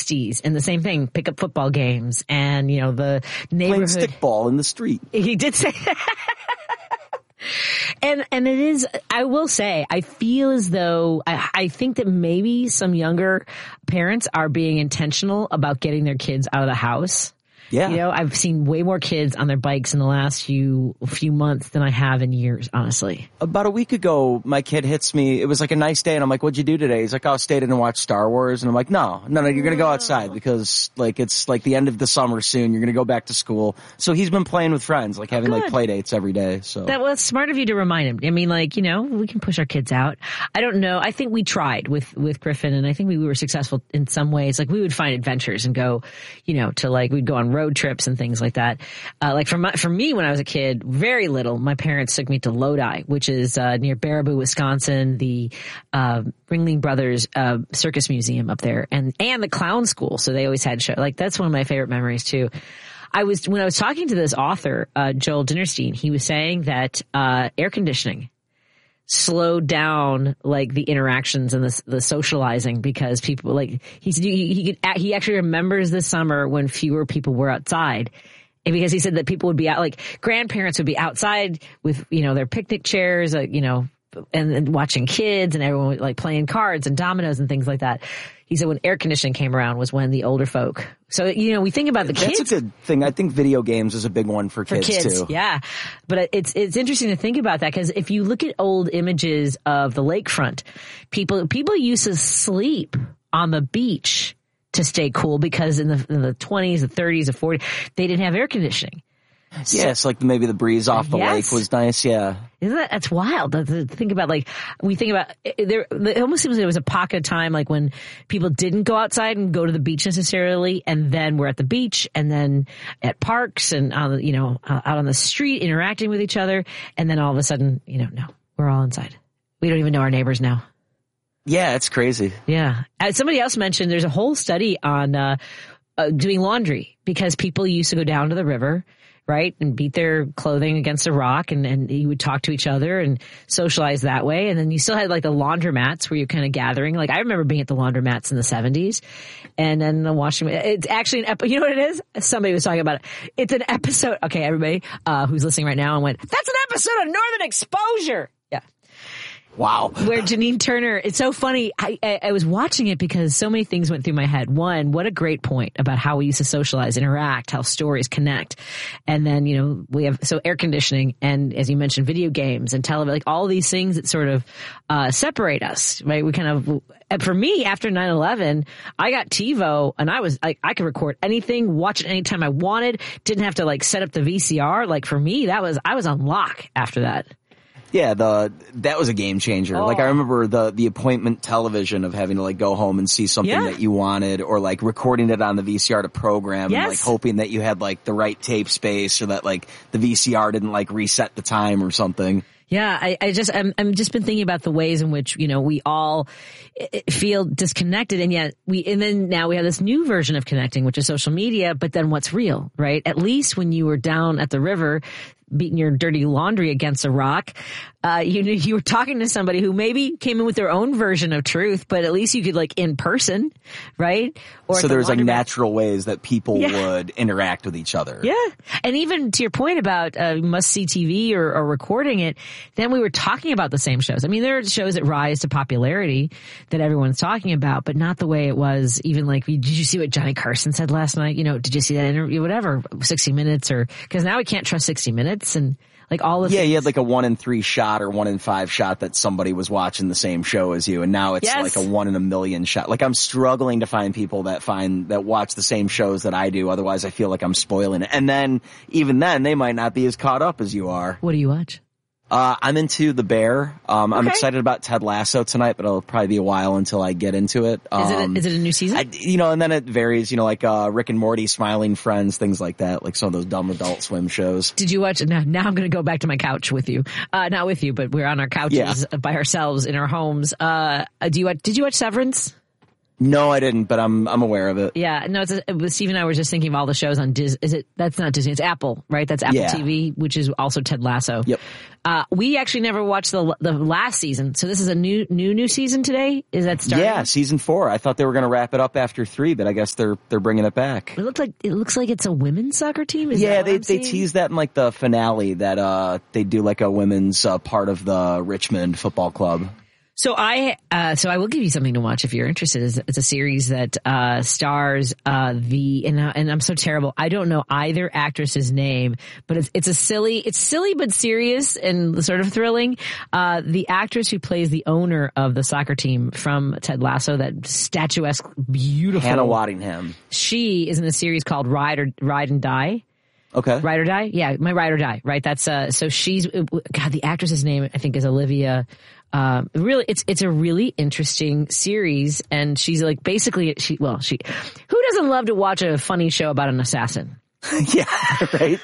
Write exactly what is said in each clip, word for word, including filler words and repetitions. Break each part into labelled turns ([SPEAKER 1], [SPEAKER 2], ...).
[SPEAKER 1] sixties and the same thing, pick up football games and, you know, the neighborhood.
[SPEAKER 2] Playing stickball in the street.
[SPEAKER 1] He did say that. And, and it is, I will say, I feel as though, I, I think that maybe some younger parents are being intentional about getting their kids out of the house.
[SPEAKER 2] Yeah.
[SPEAKER 1] You know, I've seen way more kids on their bikes in the last few few months than I have in years, honestly.
[SPEAKER 2] About a week ago, my kid hits me. It was like a nice day, and I'm like, what'd you do today? He's like, oh, I stayed in and watched Star Wars. And I'm like, no, no, no, you're going to go outside because, like, it's like the end of the summer soon. You're going to go back to school. So he's been playing with friends, like having,
[SPEAKER 1] Good.
[SPEAKER 2] like, play dates every day. So
[SPEAKER 1] That was smart of you to remind him. I mean, like, you know, we can push our kids out. I don't know. I think we tried with, with Griffin, and I think we were successful in some ways. Like, we would find adventures and go, you know, to, like, we'd go on road trips and things like that. Uh, like for my, for me, when I was a kid, very little, my parents took me to Lodi, which is, uh, near Baraboo, Wisconsin, the, uh, Ringling Brothers, uh, Circus Museum up there and, and the clown school. So they always had show. Like, that's one of my favorite memories too. I was, when I was talking to this author, uh, Joel Dinerstein, he was saying that, uh, air conditioning slowed down like the interactions and the the socializing because people like he said he he, could, he actually remembers this summer when fewer people were outside, and because he said that people would be out, like grandparents would be outside with, you know, their picnic chairs, like, you know, and, and watching kids, and everyone would, like, playing cards and dominoes and things like that. He said when air conditioning came around was when the older folk. So, you know, we think about the
[SPEAKER 2] That's
[SPEAKER 1] kids.
[SPEAKER 2] That's a good thing. I think video games is a big one for,
[SPEAKER 1] for
[SPEAKER 2] kids,
[SPEAKER 1] kids
[SPEAKER 2] too.
[SPEAKER 1] Yeah. But it's, it's interesting to think about that because if you look at old images of the lakefront, people, people used to sleep on the beach to stay cool because in the, in the twenties, the thirties, the forties, they didn't have air conditioning. So,
[SPEAKER 2] yeah, it's like maybe the breeze off the
[SPEAKER 1] yes.
[SPEAKER 2] lake was nice. Yeah.
[SPEAKER 1] Isn't that, that's wild to think about, like, we think about, there, it almost seems like there was a pocket of time, like, when people didn't go outside and go to the beach necessarily, and then we're at the beach, and then at parks, and, on, you know, out on the street interacting with each other, and then all of a sudden, you know, no, we're all inside. We don't even know our neighbors now.
[SPEAKER 2] Yeah, it's crazy.
[SPEAKER 1] Yeah. As somebody else mentioned, there's a whole study on uh, uh doing laundry, because people used to go down to the river, right, and beat their clothing against a rock, and, and you would talk to each other and socialize that way. And then you still had, like, the laundromats where you're kind of gathering. Like, I remember being at the laundromats in the seventies, and then the washing. It's actually an episode. You know what it is? Somebody was talking about it. It's an episode. Okay, everybody uh, who's listening right now and went, that's an episode of Northern Exposure. Yeah.
[SPEAKER 2] Wow.
[SPEAKER 1] Where Janine Turner, it's so funny. I, I, I was watching it because so many things went through my head. One, what a great point about how we used to socialize, interact, how stories connect. And then, you know, we have, so air conditioning and, as you mentioned, video games and television, like all these things that sort of, uh, separate us, right? We kind of, for me, after nine eleven, I got TiVo and I was like, I could record anything, watch it anytime I wanted, didn't have to, like, set up the V C R. Like, for me, that was, I was on lock after that.
[SPEAKER 2] Yeah, the that was a game changer.
[SPEAKER 1] Oh.
[SPEAKER 2] Like, I remember the the appointment television of having to, like, go home and see something
[SPEAKER 1] Yeah.
[SPEAKER 2] that you wanted, or, like, recording it on the V C R to program,
[SPEAKER 1] Yes.
[SPEAKER 2] and, like, hoping that you had, like, the right tape space, or that, like, the V C R didn't, like, reset the time or something.
[SPEAKER 1] Yeah, I, I just, I'm, I'm just been thinking about the ways in which, you know, we all feel disconnected, and yet we, and then now we have this new version of connecting, which is social media, but then what's real, right? At least when you were down at the river, beating your dirty laundry against a rock, uh, you you were talking to somebody who maybe came in with their own version of truth, but at least you could, like, in person, right? Or
[SPEAKER 2] So
[SPEAKER 1] the
[SPEAKER 2] there's, like,
[SPEAKER 1] laundromat.
[SPEAKER 2] natural ways that people
[SPEAKER 1] Yeah.
[SPEAKER 2] would interact with each other.
[SPEAKER 1] Yeah. And even to your point about uh, must-see T V or, or recording it, then we were talking about the same shows. I mean, there are shows that rise to popularity that everyone's talking about, but not the way it was. Even, like, did you see what Johnny Carson said last night? You know, did you see that interview? Whatever, sixty minutes, or, because now we can't trust sixty minutes, and, like, all the
[SPEAKER 2] Yeah,
[SPEAKER 1] things.
[SPEAKER 2] you had, like, a one in three shot or one in five shot that somebody was watching the same show as you, and now it's
[SPEAKER 1] Yes.
[SPEAKER 2] like a one in a million shot. Like, I'm struggling to find people that find that watch the same shows that I do. Otherwise, I feel like I'm spoiling it. And then, even then, they might not be as caught up as you are.
[SPEAKER 1] What do you watch?
[SPEAKER 2] Uh, I'm into The Bear. Um, I'm
[SPEAKER 1] Okay.
[SPEAKER 2] excited about Ted Lasso tonight, but it'll probably be a while until I get into it. Um,
[SPEAKER 1] Is it a, is it a new season?
[SPEAKER 2] I, you know, and then it varies, you know, like, uh, Rick and Morty, Smiling Friends, things like that, like some of those dumb Adult Swim shows.
[SPEAKER 1] Did you watch? Now, now I'm going to go back to my couch with you. Uh, not with you, but we're on our couches
[SPEAKER 2] Yeah.
[SPEAKER 1] by ourselves in our homes. Uh, do you watch, did you watch Severance?
[SPEAKER 2] No, I didn't, but I'm I'm aware of it.
[SPEAKER 1] Yeah, no, it's a, Steve and I were just thinking of all the shows on Disney. Is it? That's not Disney. It's Apple, right? That's Apple
[SPEAKER 2] Yeah.
[SPEAKER 1] T V, which is also Ted Lasso.
[SPEAKER 2] Yep.
[SPEAKER 1] Uh, we actually never watched the the last season, so this is a new new new season today. Is that starting?
[SPEAKER 2] Yeah, season four. I thought they were going to wrap it up after three, but I guess they're they're bringing it back.
[SPEAKER 1] It looks like it looks like it's a women's soccer team. Is
[SPEAKER 2] Yeah,
[SPEAKER 1] that what
[SPEAKER 2] they
[SPEAKER 1] I'm
[SPEAKER 2] they
[SPEAKER 1] seeing?
[SPEAKER 2] teased that in like the finale that uh they do like a women's uh, part of the Richmond Football Club.
[SPEAKER 1] So I, uh, so I will give you something to watch if you're interested. It's, it's a series that, uh, stars, uh, the, and, and I'm so terrible. I don't know either actress's name, but it's, it's a silly, it's silly but serious and sort of thrilling. Uh, the actress who plays the owner of the soccer team from Ted Lasso, that statuesque, beautiful.
[SPEAKER 2] Hannah Waddingham.
[SPEAKER 1] She is in a series called Ride or, Ride and Die.
[SPEAKER 2] Okay.
[SPEAKER 1] Ride or Die? Yeah, my Ride or Die, right? That's, uh, so she's, God, the actress's name, I think, is Olivia. Um, really, it's, it's a really interesting series. And she's like, basically, she, well, she, who doesn't love to watch a funny show about an assassin?
[SPEAKER 2] Yeah, right.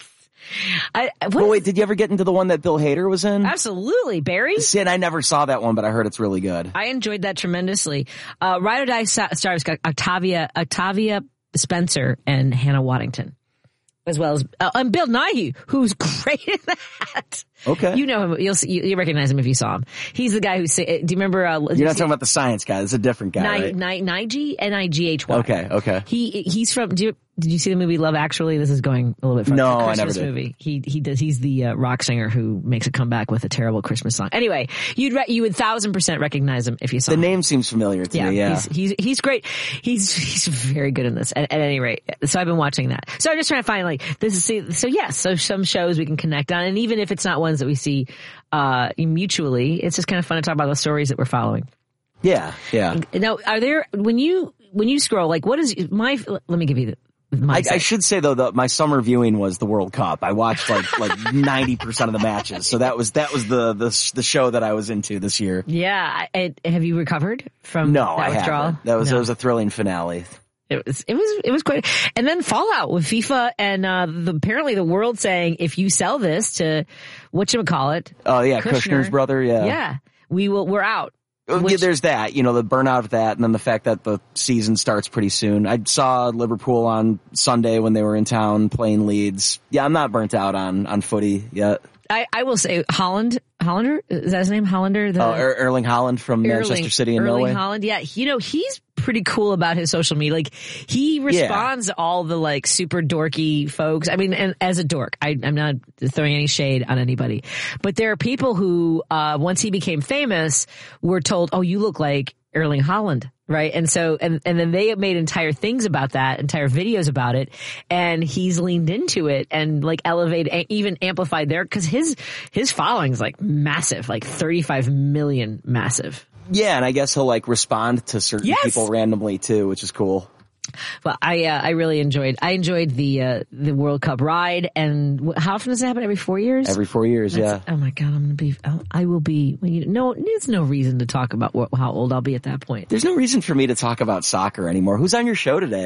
[SPEAKER 1] I, what
[SPEAKER 2] Well,
[SPEAKER 1] is-
[SPEAKER 2] wait, did you ever get into the one that Bill Hader was in?
[SPEAKER 1] Absolutely. Barry?
[SPEAKER 2] See, and I never saw that one, but I heard it's really good.
[SPEAKER 1] I enjoyed that tremendously. Uh, Ride or Die sa- stars Octavia, Octavia Spencer and Hannah Waddington. As well as, uh, and Bill Nighy, who's great in that.
[SPEAKER 2] Okay.
[SPEAKER 1] You know him. You'll see, you, you recognize him if you saw him. He's the guy who say, do you remember, uh,
[SPEAKER 2] You're not talking about the science guy. It's a different guy,
[SPEAKER 1] Ni-
[SPEAKER 2] right?
[SPEAKER 1] Ni- Nighy, N I G H Y.
[SPEAKER 2] Okay, okay.
[SPEAKER 1] He, he's from, do you, did you see the movie Love Actually? This is going a little bit further.
[SPEAKER 2] No,
[SPEAKER 1] The
[SPEAKER 2] I
[SPEAKER 1] Christmas
[SPEAKER 2] never did.
[SPEAKER 1] movie. He, he does, he's the uh, rock singer who makes a comeback with a terrible Christmas song. Anyway, you'd, re- you would thousand percent recognize him if you saw
[SPEAKER 2] The
[SPEAKER 1] him.
[SPEAKER 2] name seems familiar to
[SPEAKER 1] Yeah,
[SPEAKER 2] me, yeah.
[SPEAKER 1] he's, he's he's great. He's he's very good in this. At, at any rate, so I've been watching that. So I'm just trying to find like this is see, so yes. So some shows we can connect on, and even if it's not ones that we see uh mutually, it's just kind of fun to talk about the stories that we're following.
[SPEAKER 2] Yeah, yeah.
[SPEAKER 1] Now, are there when you when you scroll like what is my? Let me give you the. My
[SPEAKER 2] I, I should say though that my summer viewing was the World Cup. I watched like like ninety percent of the matches, so that was that was the the the show that I was into this year.
[SPEAKER 1] yeah, I, I, have you recovered from
[SPEAKER 2] No,
[SPEAKER 1] that
[SPEAKER 2] I
[SPEAKER 1] withdrawal?
[SPEAKER 2] haven't. That was
[SPEAKER 1] No.
[SPEAKER 2] that was a thrilling finale.
[SPEAKER 1] It was, it was, it was quite, and then Fallout with FIFA and, uh, the, apparently the world saying, if you sell this to, whatchamacallit.
[SPEAKER 2] Oh yeah,
[SPEAKER 1] Kushner,
[SPEAKER 2] Kushner's brother. Yeah,
[SPEAKER 1] Yeah. We will, we're out.
[SPEAKER 2] Oh, yeah,
[SPEAKER 1] Which-
[SPEAKER 2] there's that, you know, the burnout of that, and then the fact that the season starts pretty soon. I saw Liverpool on Sunday when they were in town playing Leeds. Yeah, I'm not burnt out on on footy yet.
[SPEAKER 1] I, I will say Holland, Hollander, is that his name? Hollander? The
[SPEAKER 2] Oh, er- Erling Haaland from
[SPEAKER 1] Erling-
[SPEAKER 2] Manchester City and
[SPEAKER 1] Erling
[SPEAKER 2] Norway.
[SPEAKER 1] Haaland. Yeah. You know, he's pretty cool about his social media. Like he responds to all the like super dorky folks. I mean, and as a dork, I, I'm not throwing any shade on anybody, but there are people who, uh, once he became famous were told, oh, you look like Erling Haaland. Right. And so, and, and then they made entire things about that, entire videos about it. And he's leaned into it and like elevated, even amplified there. Cause his, his following's like massive, like thirty-five million massive.
[SPEAKER 2] Yeah, and I guess he'll like respond to certain
[SPEAKER 1] Yes.
[SPEAKER 2] people randomly too, which is cool.
[SPEAKER 1] Well, I, uh, I really enjoyed, I enjoyed the, uh, the World Cup ride. And wh- how often does it happen? Every four years?
[SPEAKER 2] Every four years,
[SPEAKER 1] That's-
[SPEAKER 2] yeah.
[SPEAKER 1] Oh my God, I'm going to be, I'll, I will be, well, you no, there's no reason to talk about what, how old I'll be at that point.
[SPEAKER 2] There's no reason for me to talk about soccer anymore. Who's on your show today?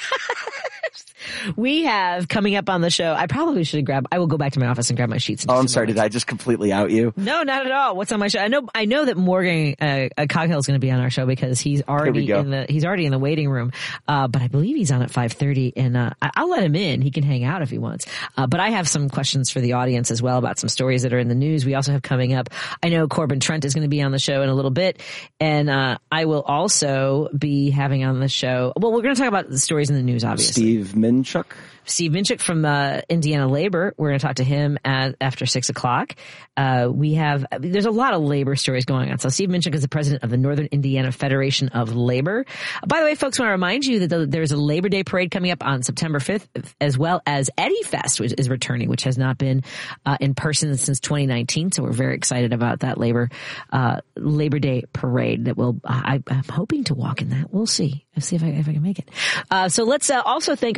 [SPEAKER 1] We have coming up on the show, I probably should have grabbed, I will go back to my office and grab my sheets. in
[SPEAKER 2] Oh,
[SPEAKER 1] just
[SPEAKER 2] I'm
[SPEAKER 1] a
[SPEAKER 2] sorry.
[SPEAKER 1] moment.
[SPEAKER 2] Did I just completely out you?
[SPEAKER 1] No, not at all. What's on my show? I know, I know that Morgan uh, uh, Coghill is going to be on our show because he's already
[SPEAKER 2] go.
[SPEAKER 1] in the he's already in the waiting room. Uh, but I believe he's on at five thirty, and uh, I, I'll let him in. He can hang out if he wants. Uh, but I have some questions for the audience as well about some stories that are in the news. We also have coming up. I know Corbin Trent is going to be on the show in a little bit, and uh, I will also be having on the show. Well, we're going to talk about the stories in the news, obviously.
[SPEAKER 2] Steve Minchuk?
[SPEAKER 1] Steve Minchuk from uh, Indiana Labor. We're going to talk to him at, after six o'clock. Uh, we have, there's a lot of labor stories going on. So Steve Minchuk is the president of the Northern Indiana Federation of Labor. By the way, folks, I want to remind you that the, there's a Labor Day parade coming up on September fifth, as well as Eddie Fest, which is returning, which has not been uh, in person since twenty nineteen. So we're very excited about that Labor, uh, Labor Day parade that will, I, I'm hoping to walk in that. We'll see. I'll see if I, if I can make it. Uh, so let's uh, also thank our sponsors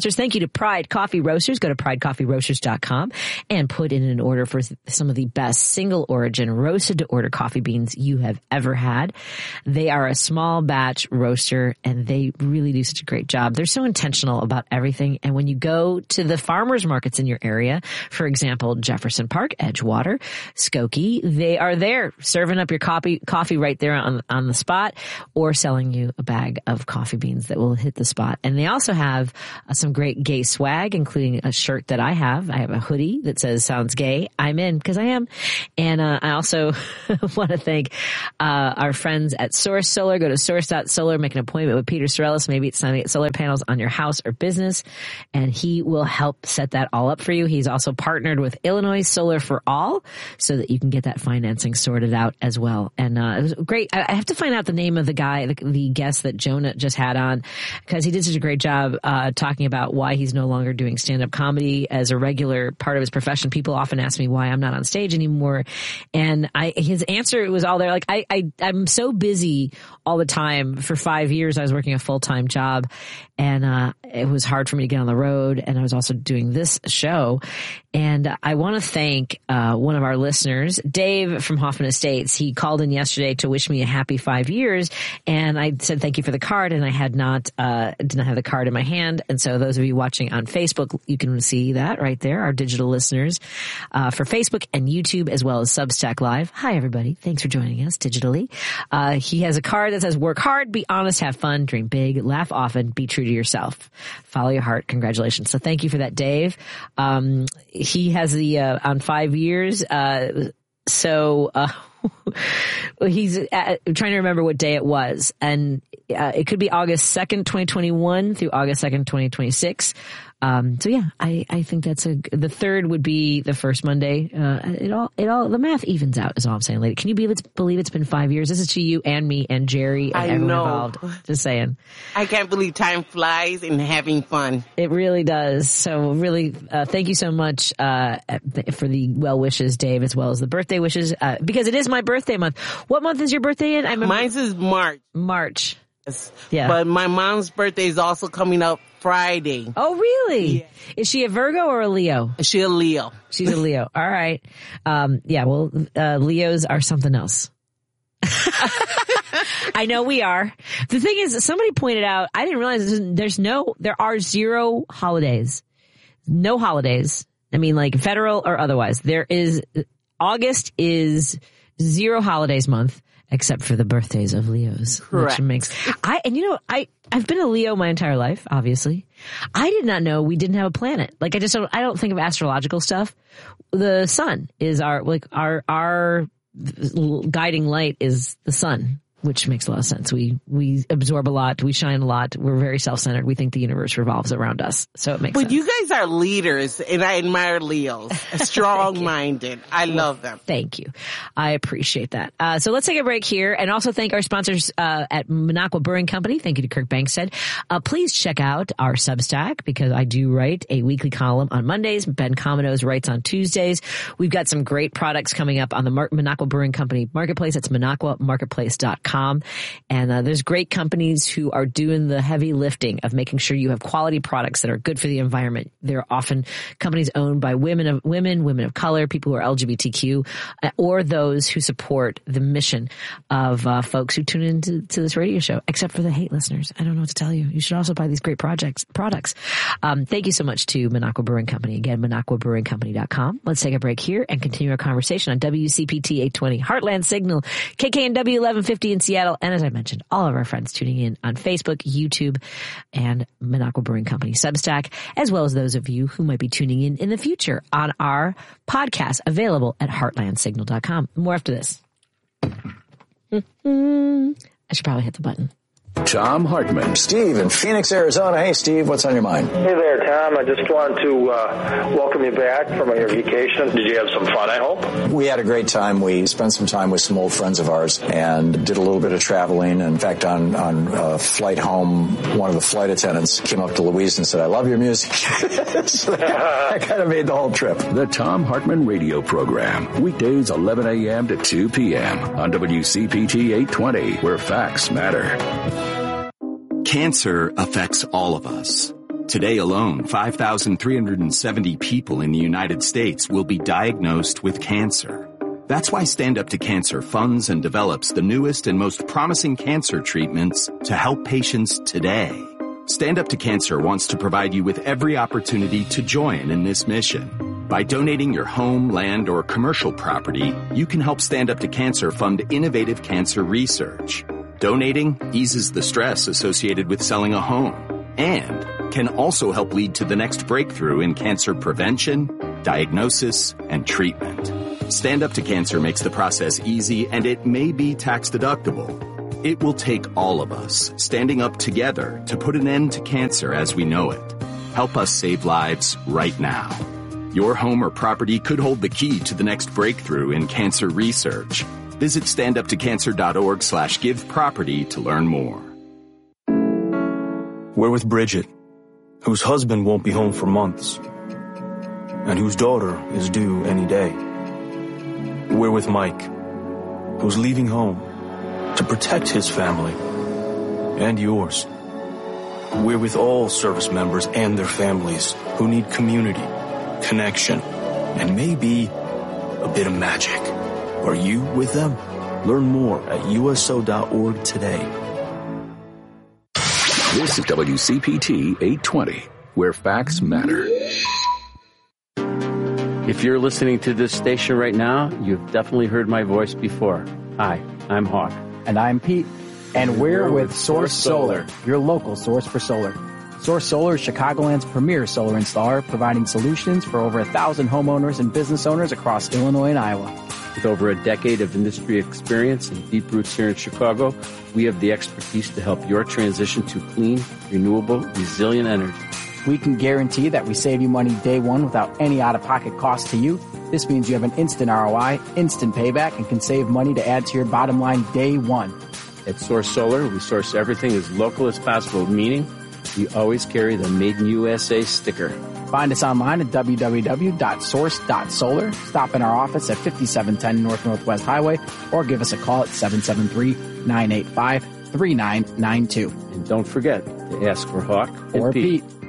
[SPEAKER 1] sponsors. Thank you to Pride Coffee Roasters. Go to pride coffee roasters dot com and put in an order for some of the best single origin roasted to order coffee beans you have ever had. They are a small batch roaster and they really do such a great job. They're so intentional about everything. And when you go to the farmers markets in your area, for example, Jefferson Park, Edgewater, Skokie, they are there serving up your coffee, coffee right there on, on the spot or selling you a bag of coffee beans that will hit the spot. And they also have uh, some great gay swag, including a shirt that I have. I have a hoodie that says "Sounds Gay." I'm in because I am. And uh, I also want to thank uh, our friends at Source Solar. Go to source dot solar, make an appointment with Peter Sorellis. Maybe it's time to get solar panels on your house or business, and he will help set that all up for you. He's also partnered with Illinois Solar for All so that you can get that financing sorted out as well. And uh, it was great. I, I have to find out the name of the guy, the, the guest that Jonah just had on, because he did such a great job uh, talking about why he's no longer doing stand-up comedy as a regular part of his profession. People often ask me why I'm not on stage anymore, and I his answer was all there. Like I, I I'm so busy all the time. For five years, I was working a full-time job, and uh, it was hard for me to get on the road. And I was also doing this show. And I want to thank uh, one of our listeners, Dave from Hoffman Estates. He called in yesterday to wish me a happy five years, and I said thank you for the card, and I had not uh, did not have the card in my hand. And so those of you watching on Facebook, you can see that right there, our digital listeners uh, for Facebook and YouTube as well as Substack Live. Hi everybody, thanks for joining us digitally. Uh, he has a card that says "Work hard, be honest, have fun, dream big, laugh often, be true to yourself, follow your heart." Congratulations! So thank you for that, Dave. Um, he has the uh, on five years. Uh, so uh, he's uh, trying to remember what day it was, and uh, it could be August second, twenty twenty-one through August second, twenty twenty-six. Um, so yeah, I, I think that's a, the third would be the first Monday. Uh, it all, it all, the math evens out is all I'm saying, lady. Can you believe it's, believe it's been five years? This is to you and me and Jerry and
[SPEAKER 3] I
[SPEAKER 1] everyone
[SPEAKER 3] know.
[SPEAKER 1] involved. Just saying.
[SPEAKER 3] I can't believe time flies and having fun.
[SPEAKER 1] It really does. So really, uh, thank you so much, uh, for the well wishes, Dave, as well as the birthday wishes, uh, because it is my birthday month. What month is your birthday in? I remember.
[SPEAKER 3] Mine's is March.
[SPEAKER 1] March.
[SPEAKER 3] Yes.
[SPEAKER 1] Yeah.
[SPEAKER 3] But my mom's birthday is also coming up Friday.
[SPEAKER 1] Oh, really?
[SPEAKER 3] Yeah.
[SPEAKER 1] Is she a Virgo or a Leo?
[SPEAKER 3] She's a Leo.
[SPEAKER 1] She's a Leo. All right. Um, yeah, well, uh, Leos are something else. I know we are. The thing is, somebody pointed out, I didn't realize there's, there's no, there are zero holidays. No holidays. I mean, like federal or otherwise. There is, August is zero holidays month. Except for the birthdays of Leos.
[SPEAKER 3] Correct.
[SPEAKER 1] Which makes, I, and you know, I, I've been a Leo my entire life, obviously. I did not know we didn't have a planet. Like, I just don't, I don't think of astrological stuff. The sun is our, like, our, our guiding light is the sun, which makes a lot of sense. We, we absorb a lot. We shine a lot. We're very self-centered. We think the universe revolves around us. So it makes
[SPEAKER 3] but
[SPEAKER 1] sense.
[SPEAKER 3] But you guys are leaders, and I admire Leos. Strong-minded. I love them.
[SPEAKER 1] Thank you. I appreciate that. Uh, so let's take a break here and also thank our sponsors uh, at Minocqua Brewing Company. Thank you to Kirk Bankstead. Uh, please check out our Substack because I do write a weekly column on Mondays. Ben Cominos writes on Tuesdays. We've got some great products coming up on the Mar- Minocqua Brewing Company marketplace. It's minocqua marketplace dot com. And uh, there's great companies who are doing the heavy lifting of making sure you have quality products that are good for the environment. They're often companies owned by women of women, women of color, people who are L G B T Q, uh, or those who support the mission of uh, folks who tune into to this radio show. Except for the hate listeners, I don't know what to tell you. You should also buy these great projects products. Um, thank you so much to Minocqua Brewing Company. Again, minocqua brewing company dot com. Let's take a break here and continue our conversation on W C P T eight twenty, Heartland Signal, K K N W eleven fifty in Seattle. And as I mentioned, all of our friends tuning in on Facebook, YouTube, and Minocqua Brewing Company Substack, as well as those of you who might be tuning in in the future on our podcast available at heartland signal dot com. More after this. Mm-hmm. I should probably hit the button.
[SPEAKER 4] Tom Hartman.
[SPEAKER 5] Steve in Phoenix, Arizona. Hey, Steve, what's on your mind?
[SPEAKER 6] Hey there, Tom. I just wanted to uh, welcome you back from your vacation. Did you have some fun, I hope?
[SPEAKER 5] We had a great time. We spent some time with some old friends of ours and did a little bit of traveling. In fact, on, on uh, flight home, one of the flight attendants came up to Louise and said, I love your music. So that, that kind of made the whole trip.
[SPEAKER 4] The Tom Hartman Radio Program. Weekdays eleven a.m. to two p.m. on W C P T eight twenty, where facts matter.
[SPEAKER 7] Cancer affects all of us. Today alone, five thousand three hundred seventy people in the United States will be diagnosed with cancer. That's why Stand Up to Cancer funds and develops the newest and most promising cancer treatments to help patients today. Stand Up to Cancer wants to provide you with every opportunity to join in this mission. By donating your home, land, or commercial property, you can help Stand Up to Cancer fund innovative cancer research. Donating eases the stress associated with selling a home and can also help lead to the next breakthrough in cancer prevention, diagnosis, and treatment. Stand Up to Cancer makes the process easy, and it may be tax deductible. It will take all of us standing up together to put an end to cancer as we know it. Help us save lives right now. Your home or property could hold the key to the next breakthrough in cancer research. Visit standuptocancer.org slash give property to learn more.
[SPEAKER 8] We're with Bridget, whose husband won't be home for months, and whose daughter is due any day. We're with Mike, who's leaving home to protect his family and yours. We're with all service members and their families who need community, connection, and maybe a bit of magic. Are you with them? Learn more at U S O dot org today.
[SPEAKER 4] This is W C P T eight twenty, where facts matter.
[SPEAKER 9] If you're listening to this station right now, you've definitely heard my voice before. Hi, I'm Hawk.
[SPEAKER 10] And I'm Pete. And we're with Source Solar, your local source for solar. Source Solar is Chicagoland's premier solar installer, providing solutions for over a thousand homeowners and business owners across Illinois and Iowa.
[SPEAKER 9] With over a decade of industry experience and deep roots here in Chicago, we have the expertise to help your transition to clean, renewable, resilient energy.
[SPEAKER 10] We can guarantee that we save you money day one without any out-of-pocket cost to you. This means you have an instant R O I, instant payback, and can save money to add to your bottom line day one.
[SPEAKER 9] At Source Solar, we source everything as local as possible, meaning we always carry the Made in U S A sticker.
[SPEAKER 10] Find us online at w w w dot source dot solar. Stop in our office at fifty-seven ten North Northwest Highway or give us a call at seven seven three, nine eight five, three nine nine two.
[SPEAKER 9] And don't forget to ask for Hawk
[SPEAKER 10] or
[SPEAKER 9] Pete.
[SPEAKER 10] Pete.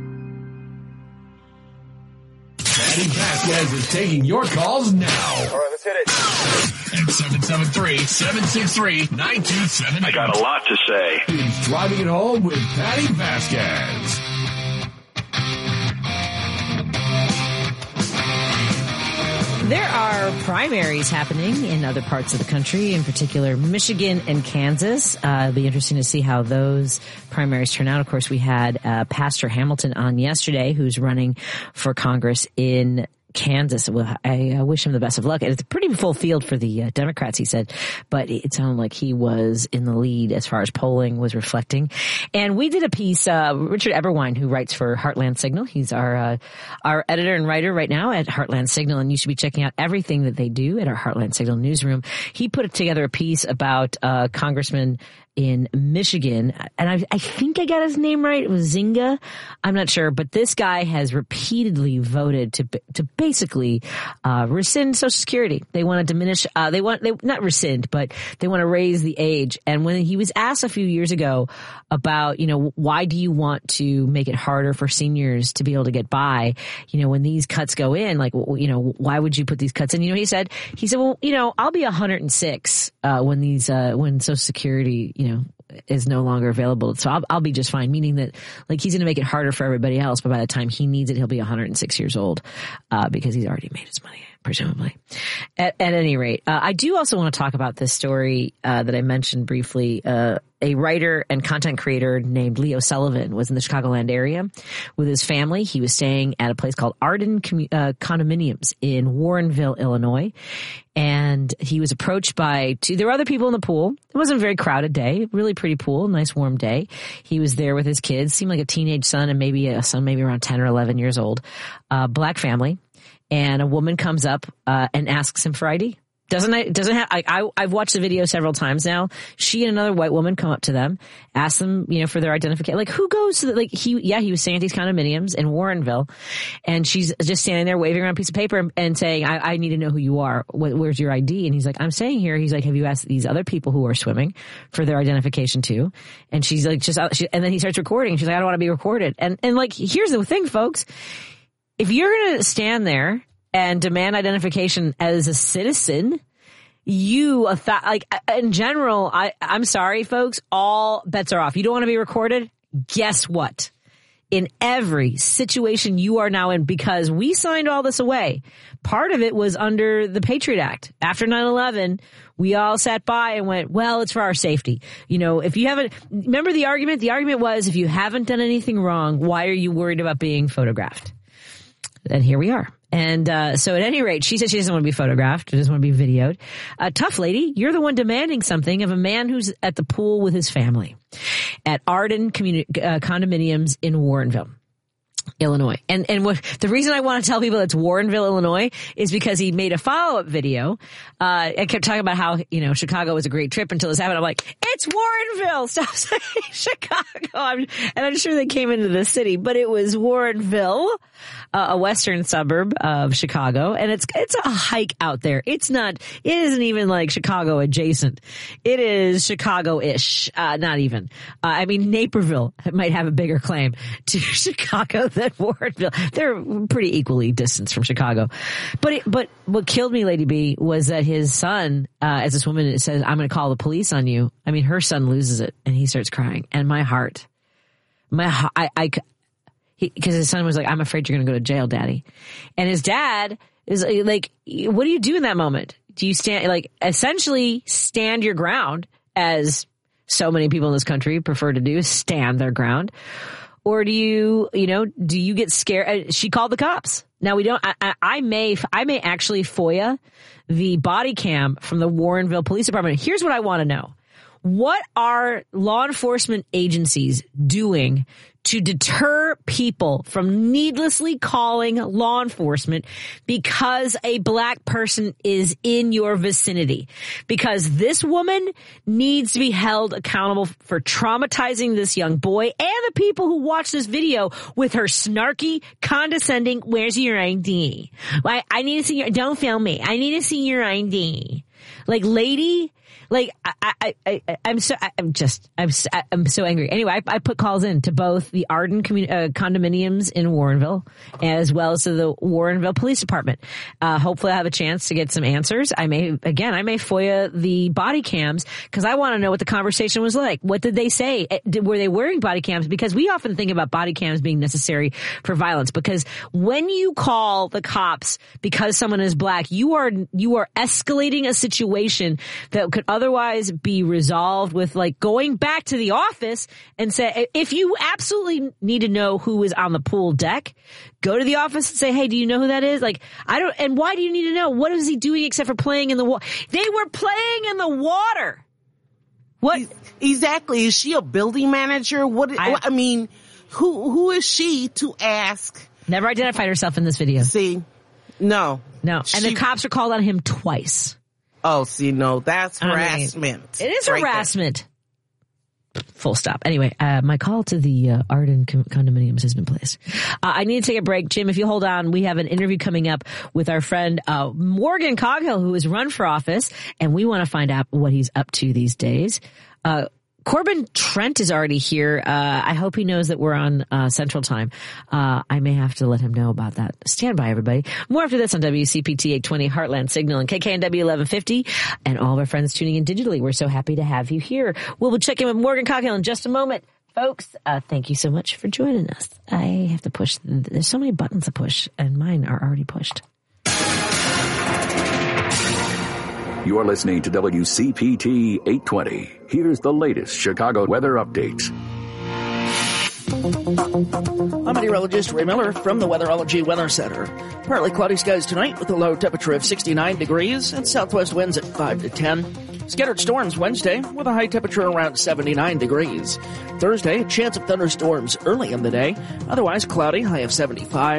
[SPEAKER 11] Patty Vasquez is taking your calls now.
[SPEAKER 12] All right, let's hit it.
[SPEAKER 11] At seven seven three, seven six three, nine two seven eight.
[SPEAKER 12] I got a lot to say.
[SPEAKER 11] He's driving it home with Patty Vasquez.
[SPEAKER 1] There are primaries happening in other parts of the country, in particular Michigan and Kansas. Uh, it'll be interesting to see how those primaries turn out. Of course, we had uh, Pastor Hamilton on yesterday, who's running for Congress in Kansas. Well, I uh, wish him the best of luck. It's a pretty full field for the uh, Democrats, he said, but it sounded like he was in the lead as far as polling was reflecting. And we did a piece, uh, Richard Eberwein, who writes for Heartland Signal. He's our, uh, our editor and writer right now at Heartland Signal, and you should be checking out everything that they do at our Heartland Signal newsroom. He put together a piece about, uh, Congressman in Michigan, and I, I think I got his name right. It was Zinga. I'm not sure, but this guy has repeatedly voted to to basically uh rescind Social Security. They want to diminish. Uh, they want they not rescind, but they want to raise the age. And when he was asked a few years ago about, you know, why do you want to make it harder for seniors to be able to get by? You know, when these cuts go in, like, you know, why would you put these cuts in? You know, he said, he said, well, you know, I'll be one hundred six uh when these uh when Social Security, you know, is no longer available. So I'll, I'll be just fine, meaning that, like, he's going to make it harder for everybody else, but by the time he needs it, he'll be one hundred six years old, uh, because he's already made his money, presumably. At, at any rate, uh, I do also want to talk about this story, uh, that I mentioned briefly. Uh, a writer and content creator named Leo Sullivan was in the Chicagoland area with his family. He was staying at a place called Arden uh, Condominiums in Warrenville, Illinois. And he was approached by two, there were other people in the pool. It wasn't a very crowded day, really pretty pool, nice warm day. He was there with his kids, seemed like a teenage son and maybe a son maybe around ten or eleven years old, uh, black family. And a woman comes up, uh, and asks him for I D. Doesn't I, doesn't have, I, I, I've watched the video several times now. She and another white woman come up to them, ask them, you know, for their identification. Like, who goes to the, like, he, yeah, he was staying at these condominiums in Warrenville, and she's just standing there waving around a piece of paper and, and saying, I, I need to know who you are. What, where's your I D? And he's like, I'm staying here. He's like, have you asked these other people who are swimming for their identification too? And she's like, just, she, and then he starts recording. She's like, I don't want to be recorded. And, and like, here's the thing, folks. If you're going to stand there and demand identification as a citizen, you, a th- like, in general, I, I'm sorry, folks, all bets are off. You don't want to be recorded? Guess what? In every situation you are now in, because we signed all this away. Part of it was under the Patriot Act. After nine eleven, we all sat by and went, well, it's for our safety. You know, if you haven't, remember the argument? The argument was, if you haven't done anything wrong, why are you worried about being photographed? And here we are. And uh so at any rate, she says she doesn't want to be photographed. She doesn't want to be videoed. Uh, tough lady, you're the one demanding something of a man who's at the pool with his family at Arden communi- uh, condominiums in Warrenville, Illinois. And and what the reason I want to tell people it's Warrenville, Illinois, is because he made a follow-up video. Uh, I kept talking about how, you know, Chicago was a great trip until this happened. I'm like, it's Warrenville. Stop saying Chicago. I'm, and I'm sure they came into the city, but it was Warrenville, uh, a western suburb of Chicago. And it's, it's a hike out there. It's not, it isn't even like Chicago adjacent. It is Chicago-ish. Uh, not even. Uh, I mean, Naperville might have a bigger claim to Chicago than Warrenville. They're pretty equally distanced from Chicago. But it, but what killed me, Lady B, was that his son, uh, as this woman says, I'm going to call the police on you. I mean, her son loses it and he starts crying. And my heart, my, I, I, because his son was like, I'm afraid you're going to go to jail, Daddy. And his dad is like, what do you do in that moment? Do you stand, like, essentially stand your ground, as so many people in this country prefer to do, stand their ground? Or do you, you know, do you get scared? She called the cops. Now we don't, I, I, I may, I may actually FOIA the body cam from the Warrenville Police Department. Here's what I want to know. What are law enforcement agencies doing to deter people from needlessly calling law enforcement because a black person is in your vicinity? Because this woman needs to be held accountable for traumatizing this young boy and the people who watch this video with her snarky, condescending, where's your I D? I, I need to see your, don't film me. I need to see your I D. Like, lady, like, I, I, I, I'm so, I'm just, I'm, I'm so angry. Anyway, I, I put calls in to both the Arden commun- uh, condominiums in Warrenville as well as to the Warrenville Police Department. Uh, hopefully I have a chance to get some answers. I may, again, I may FOIA the body cams because I want to know what the conversation was like. What did they say? Were they wearing body cams? Because we often think about body cams being necessary for violence, because when you call the cops because someone is black, you are, you are escalating a situation that could otherwise be resolved with, like, going back to the office and say, if you absolutely need to know who is on the pool deck, go to the office and say, hey, do you know who that is? Like, I don't, and why do you need to know? What is he doing except for playing in the water? They were playing in the water. What?
[SPEAKER 3] Exactly. Is she a building manager? What, I, I mean, who, who is she to ask?
[SPEAKER 1] Never identified herself in this video.
[SPEAKER 3] See, no.
[SPEAKER 1] No. And
[SPEAKER 3] she,
[SPEAKER 1] the cops are called on him twice.
[SPEAKER 3] Oh, see, no, that's harassment.
[SPEAKER 1] I mean, it is
[SPEAKER 3] right
[SPEAKER 1] harassment. There. Full stop. Anyway, uh, my call to the uh, Arden com- condominiums has been placed. Uh, I need to take a break. Jim, if you hold on, we have an interview coming up with our friend uh, Morgan Coghill, who has run for office, and we want to find out what he's up to these days. Uh, Corbin Trent is already here. Uh, I hope he knows that we're on uh, Central Time. Uh, I may have to let him know about that. Stand by, everybody. More after this on W C P T eight twenty Heartland Signal and K K N W eleven fifty, and all of our friends tuning in digitally. We're so happy to have you here. We'll check in with Morgan Coghill in just a moment. Folks, uh, thank you so much for joining us. I have to push. There's so many buttons to push, and mine are already pushed.
[SPEAKER 4] You're listening to W C P T eight twenty. Here's the latest Chicago weather updates.
[SPEAKER 13] I'm meteorologist Ray Miller from the Weatherology Weather Center. Partly cloudy skies tonight with a low temperature of sixty-nine degrees and southwest winds at five to ten. Scattered storms Wednesday with a high temperature around seventy-nine degrees. Thursday, a chance of thunderstorms early in the day. Otherwise cloudy, high of seventy-five.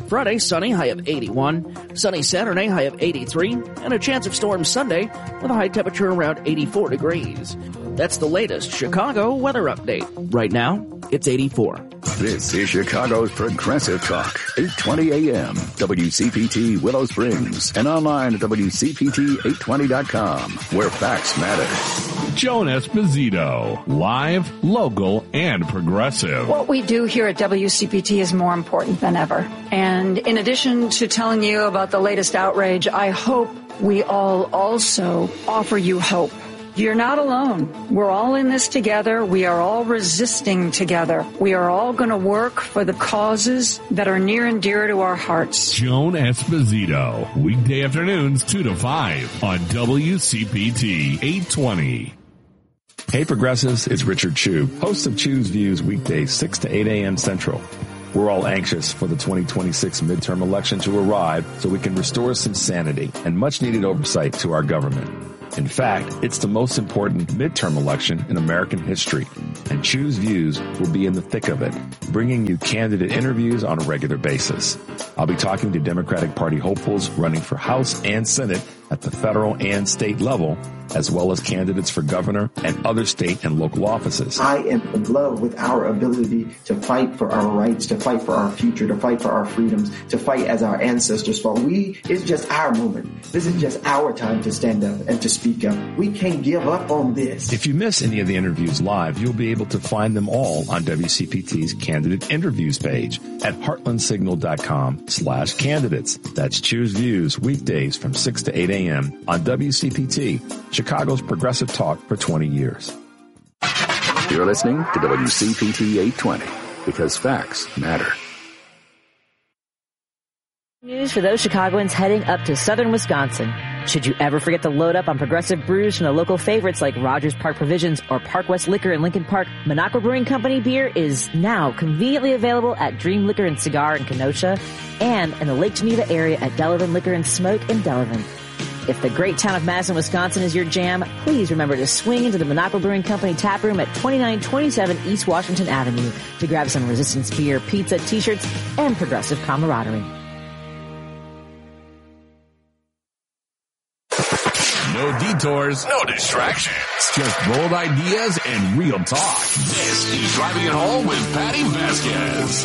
[SPEAKER 13] Friday, sunny, high of eighty-one. Sunny Saturday, high of eighty-three. And a chance of storms Sunday with a high temperature around eighty-four degrees. That's the latest Chicago weather update. Right now, it's eighty-four.
[SPEAKER 4] This is Chicago's Progressive Talk, eight twenty A M, W C P T Willow Springs, and online at W C P T eight twenty dot com, where facts matter.
[SPEAKER 11] Joan Esposito, live, local, and progressive.
[SPEAKER 14] What we do here at W C P T is more important than ever. And in addition to telling you about the latest outrage, I hope we all also offer you hope. You're not alone. We're all in this together. We are all resisting together. We are all going to work for the causes that are near and dear to our hearts.
[SPEAKER 11] Joan Esposito, weekday afternoons two to five on W C P T eight twenty.
[SPEAKER 15] Hey Progressives, it's Richard Chu, host of Chu's Views weekdays six to eight A M Central. We're all anxious for the twenty twenty-six midterm election to arrive so we can restore some sanity and much needed oversight to our government. In fact, it's the most important midterm election in American history, and Chu's Views will be in the thick of it, bringing you candidate interviews on a regular basis. I'll be talking to Democratic Party hopefuls running for House and Senate at the federal and state level, as well as candidates for governor and other state and local offices.
[SPEAKER 16] I am in love with our ability to fight for our rights, to fight for our future, to fight for our freedoms, to fight as our ancestors fought. We, it's just our moment. This is just our time to stand up and to speak up. We can't give up on this.
[SPEAKER 15] If you miss any of the interviews live, you'll be able to find them all on W C P T's candidate interviews page at heartlandsignal.com slash candidates. That's Choose Views weekdays from six to eight a.m. on W C P T, Chicago's progressive talk for twenty years.
[SPEAKER 4] You're listening to W C P T eight twenty, because facts matter.
[SPEAKER 1] News for those Chicagoans heading up to southern Wisconsin. Should you ever forget to load up on progressive brews from the local favorites like Rogers Park Provisions or Park West Liquor in Lincoln Park, Minocqua Brewing Company beer is now conveniently available at Dream Liquor and Cigar in Kenosha and in the Lake Geneva area at Delavan Liquor and Smoke in Delavan. If the great town of Madison, Wisconsin is your jam, please remember to swing into the Minocqua Brewing Company tap room at twenty-nine twenty-seven East Washington Avenue to grab some Resistance beer, pizza, t-shirts, and progressive camaraderie.
[SPEAKER 11] No detours, no distractions. Just bold ideas and real talk. This is Driving It Home with Patty Vasquez.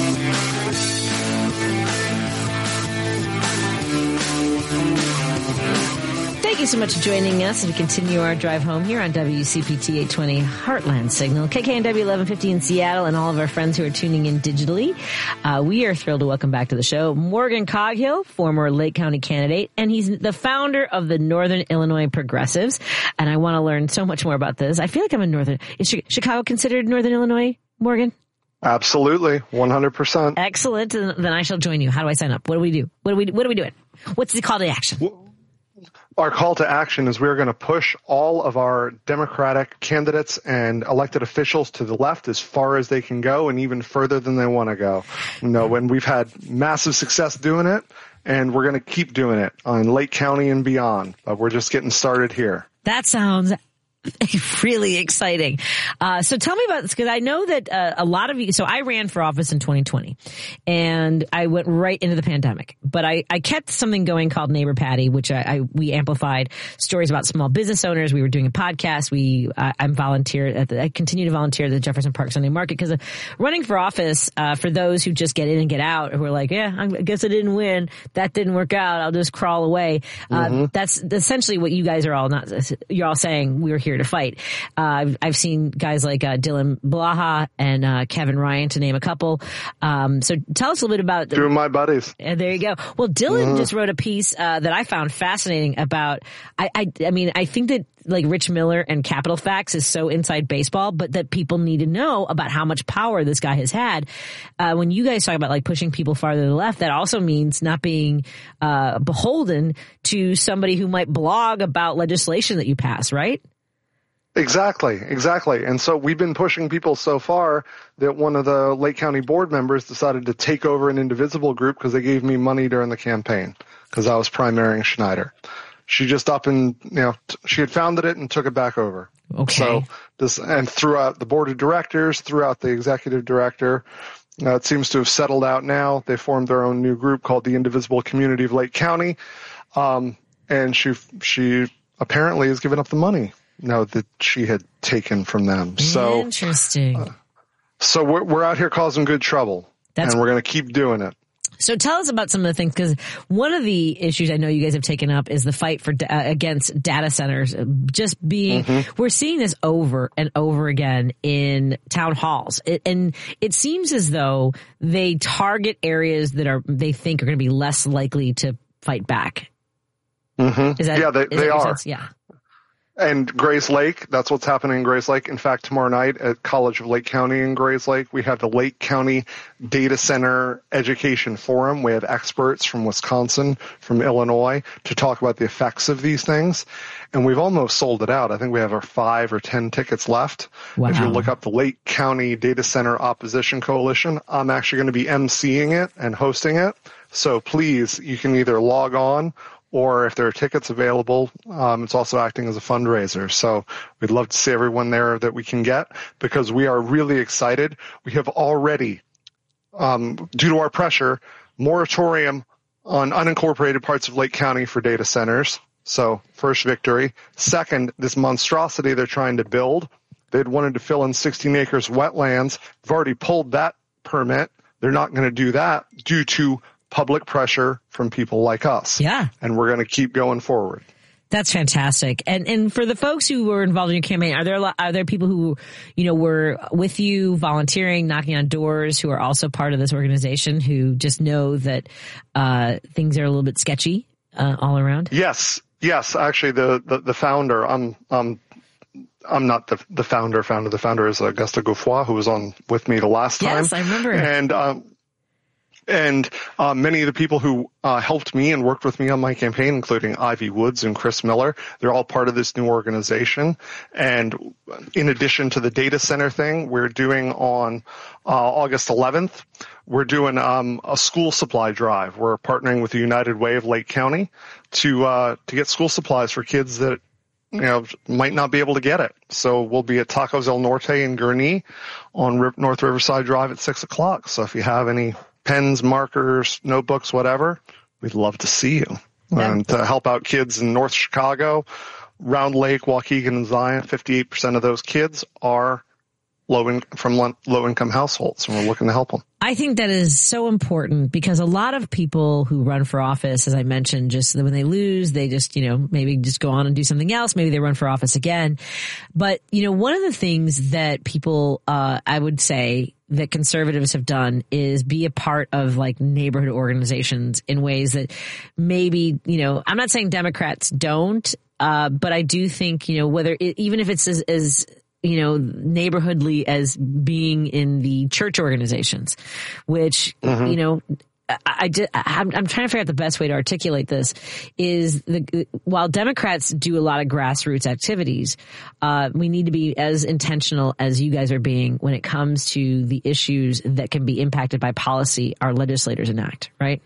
[SPEAKER 1] Thank you so much for joining us as we continue our drive home here on W C P T eight twenty Heartland Signal, K K N W eleven fifty in Seattle, and all of our friends who are tuning in digitally. Uh, we are thrilled to welcome back to the show Morgan Coghill, former Lake County candidate, and he's the founder of the Northern Illinois Progressives. And I want to learn so much more about this. I feel like I'm in Northern. Is Chicago considered Northern Illinois, Morgan?
[SPEAKER 17] Absolutely, one hundred percent.
[SPEAKER 1] Excellent. Then I shall join you. How do I sign up? What do we do? What do we? What are we doing? What's the call to action?
[SPEAKER 17] Well, our call to action is we're going to push all of our Democratic candidates and elected officials to the left as far as they can go and even further than they want to go. You know, when we've had massive success doing it, and we're going to keep doing it on Lake County and beyond. But we're just getting started here.
[SPEAKER 1] That sounds really exciting. Uh, so tell me about this, because I know that uh, a lot of you, so I ran for office in twenty twenty and I went right into the pandemic, but I, I kept something going called Neighbor Patty, which I, I we amplified stories about small business owners. We were doing a podcast. We, uh, I'm volunteer at the, I continue to volunteer at the Jefferson Park Sunday Market, because running for office, uh, for those who just get in and get out, who are like, yeah, I guess I didn't win. That didn't work out. I'll just crawl away. Uh, mm-hmm. That's essentially what you guys are all not, you're all saying we're here to fight. Uh, I've, I've seen guys like uh, Dylan Blaha and uh, Kevin Ryan, to name a couple. Um, so tell us a little bit about...
[SPEAKER 17] Two of my buddies.
[SPEAKER 1] Uh, there you go. Well, Dylan mm-hmm. just wrote a piece uh, that I found fascinating about... I, I, I mean, I think that like Rich Miller and Capital Facts is so inside baseball, but that people need to know about how much power this guy has had. Uh, when you guys talk about like pushing people farther to the left, that also means not being uh, beholden to somebody who might blog about legislation that you pass, right?
[SPEAKER 17] Exactly, exactly. And so we've been pushing people so far that one of the Lake County board members decided to take over an Indivisible group because they gave me money during the campaign because I was primarying Schneider. She just up and, you know, t- she had founded it and took it back over.
[SPEAKER 1] Okay.
[SPEAKER 17] So this, and throughout the board of directors, throughout the executive director, uh, it seems to have settled out now. They formed their own new group called the Indivisible Community of Lake County. Um, and she, she apparently has given up the money now that she had taken from them. So
[SPEAKER 1] interesting.
[SPEAKER 17] Uh, so we're, we're out here causing good trouble. That's, and we're going to keep doing it.
[SPEAKER 1] So tell us about some of the things, because one of the issues I know you guys have taken up is the fight for uh, against data centers. Just being, mm-hmm. we're seeing this over and over again in town halls, it, and it seems as though they target areas that are they think are going to be less likely to fight back.
[SPEAKER 17] Mm-hmm.
[SPEAKER 1] Is that,
[SPEAKER 17] yeah, they,
[SPEAKER 1] is
[SPEAKER 17] they
[SPEAKER 1] that
[SPEAKER 17] are.
[SPEAKER 1] Sense? Yeah.
[SPEAKER 17] And Grays Lake, that's what's happening in Grays Lake. In fact, tomorrow night at College of Lake County in Grays Lake, we have the Lake County Data Center Education Forum. We have experts from Wisconsin, from Illinois, to talk about the effects of these things. And we've almost sold it out. I think we have our five or ten tickets left. Wow. If you look up the Lake County Data Center Opposition Coalition, I'm actually going to be emceeing it and hosting it. So please, you can either log on, or if there are tickets available, um, it's also acting as a fundraiser. So we'd love to see everyone there that we can get, because we are really excited. We have already, um, due to our pressure, moratorium on unincorporated parts of Lake County for data centers. So first victory. Second, this monstrosity they're trying to build. They'd wanted to fill in sixteen acres wetlands. They've already pulled that permit. They're not going to do that due to public pressure from people like us.
[SPEAKER 1] Yeah.
[SPEAKER 17] And we're going to keep going forward.
[SPEAKER 1] That's fantastic. And and for the folks who were involved in your campaign, are there a lot, are there people who, you know, were with you volunteering, knocking on doors, who are also part of this organization, who just know that uh, things are a little bit sketchy uh, all around?
[SPEAKER 17] Yes. Yes. Actually, the, the, the founder, I'm, um, I'm not the, the founder, founder. The founder is Augusta Goufoy, who was on with me the last time.
[SPEAKER 1] Yes, I remember.
[SPEAKER 17] And, um, And uh, many of the people who uh, helped me and worked with me on my campaign, including Ivy Woods and Chris Miller, they're all part of this new organization. And in addition to the data center thing, we're doing on uh, August eleventh, we're doing um, a school supply drive. We're partnering with the United Way of Lake County to uh, to get school supplies for kids that you know might not be able to get it. So we'll be at Tacos El Norte in Gurnee on R- North Riverside Drive at six o'clock. So if you have any pens, markers, notebooks, whatever, we'd love to see you. Yeah. And to help out kids in North Chicago, Round Lake, Waukegan, and Zion, fifty-eight percent of those kids are low in, from low-income households, and we're looking to help them.
[SPEAKER 1] I think that is so important, because a lot of people who run for office, as I mentioned, just when they lose, they just, you know, maybe just go on and do something else. Maybe they run for office again. But, you know, one of the things that people, uh, I would say that conservatives have done is be a part of like neighborhood organizations in ways that maybe, you know, I'm not saying Democrats don't, uh, but I do think, you know, whether it, even if it's as, as you know, neighborhoodly as being in the church organizations, which, mm-hmm. you know, I, I did, I'm, I'm trying to figure out the best way to articulate this is the, while Democrats do a lot of grassroots activities, uh, we need to be as intentional as you guys are being when it comes to the issues that can be impacted by policy our legislators enact, right?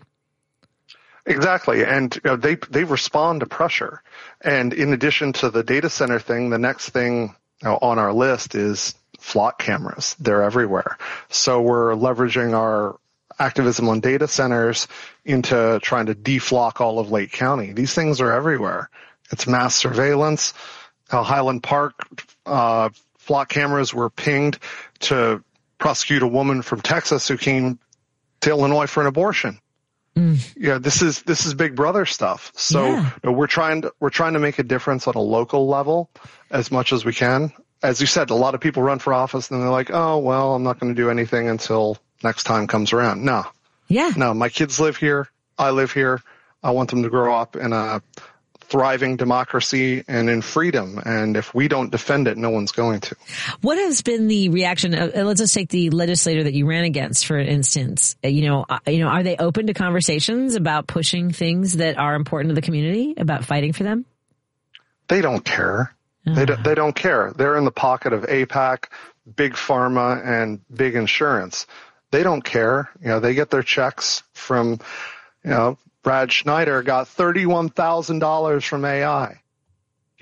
[SPEAKER 17] Exactly. And you know, they, they respond to pressure. And in addition to the data center thing, the next thing on our list is flock cameras. They're everywhere. So we're leveraging our activism on data centers into trying to deflock all of Lake County. These things are everywhere. It's mass surveillance. Uh, Highland Park uh, flock cameras were pinged to prosecute a woman from Texas who came to Illinois for an abortion. Mm. Yeah, this is this is Big Brother stuff. So yeah. you know, we're trying to we're trying to make a difference on a local level as much as we can. As you said, a lot of people run for office and they're like, "Oh, well, I'm not going to do anything until next time comes around." No,
[SPEAKER 1] yeah,
[SPEAKER 17] no. My kids live here. I live here. I want them to grow up in a thriving democracy and in freedom. And if we don't defend it, no one's going to.
[SPEAKER 1] What has been the reaction of, let's just take the legislator that you ran against, for instance, you know, uh, you know, are they open to conversations about pushing things that are important to the community, about fighting for them?
[SPEAKER 17] They don't care. Uh. They, do, they don't care. They're in the pocket of AIPAC, big pharma, and big insurance. They don't care. You know, they get their checks from, you know, Brad Schneider got thirty-one thousand dollars from A I.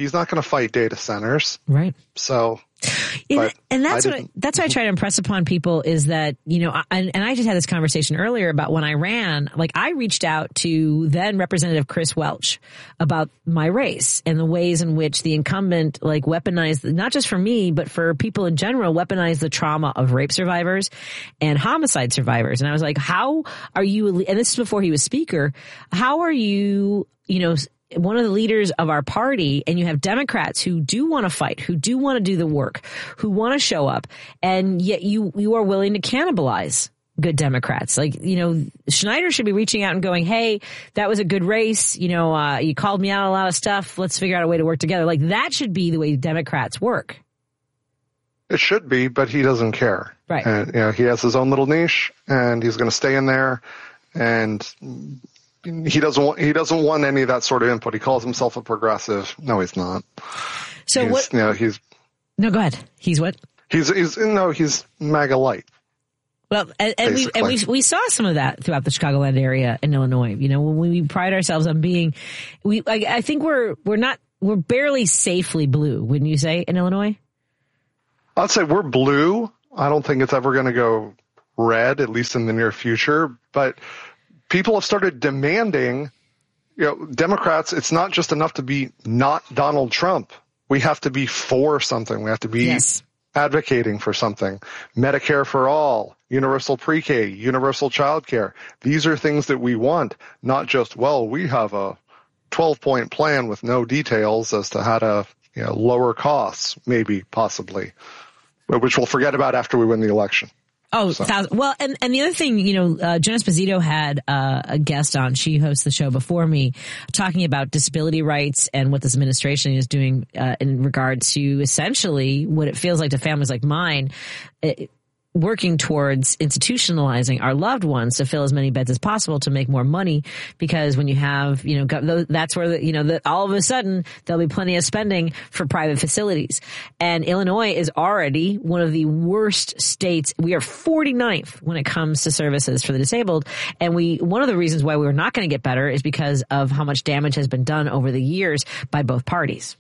[SPEAKER 17] He's not going to fight data centers.
[SPEAKER 1] Right.
[SPEAKER 17] So,
[SPEAKER 1] and, and that's I what I, that's what I try to impress upon people is that, you know, I, and I just had this conversation earlier about when I ran, like I reached out to then Representative Chris Welch about my race and the ways in which the incumbent like weaponized, not just for me, but for people in general, weaponized the trauma of rape survivors and homicide survivors. And I was like, how are you, and this is before he was speaker, how are you, you know, one of the leaders of our party, and you have Democrats who do want to fight, who do want to do the work, who want to show up, and yet you you are willing to cannibalize good Democrats. Like, you know, Schneider should be reaching out and going, hey, that was a good race. You know, uh, you called me out on a lot of stuff. Let's figure out a way to work together. Like, that should be the way Democrats work.
[SPEAKER 17] It should be, but he doesn't care.
[SPEAKER 1] Right.
[SPEAKER 17] And, you know, he has his own little niche, and he's going to stay in there, and he doesn't want, he doesn't want any of that sort of input. He calls himself a progressive. No, he's not.
[SPEAKER 1] So
[SPEAKER 17] he's,
[SPEAKER 1] what?
[SPEAKER 17] You know, he's.
[SPEAKER 1] No, go ahead. He's what?
[SPEAKER 17] He's, he's, no, he's MAGA light.
[SPEAKER 1] Well, and, and we and we we saw some of that throughout the Chicagoland area in Illinois. You know, when we pride ourselves on being, we I, I think we're we're not we're barely safely blue. Wouldn't you say in Illinois?
[SPEAKER 17] I'd say we're blue. I don't think it's ever going to go red, at least in the near future. But people have started demanding, you know, Democrats, it's not just enough to be not Donald Trump. We have to be for something. We have to be yes. advocating for something. Medicare for all, universal pre-K, universal child care. These are things that we want, not just, well, we have a twelve-point plan with no details as to how to, you know, lower costs, maybe, possibly, which we'll forget about after we win the election.
[SPEAKER 1] Oh, so. thousand, well, and, and the other thing, you know, uh, Jen Esposito had uh, a guest on. She hosts the show before me, talking about disability rights and what this administration is doing uh, in regards to essentially what it feels like to families like mine, it, working towards institutionalizing our loved ones to fill as many beds as possible to make more money. Because when you have, you know, that's where, the, you know, the, all of a sudden there'll be plenty of spending for private facilities. And Illinois is already one of the worst states. We are forty-ninth when it comes to services for the disabled. And we, one of the reasons why we're not going to get better is because of how much damage has been done over the years by both parties.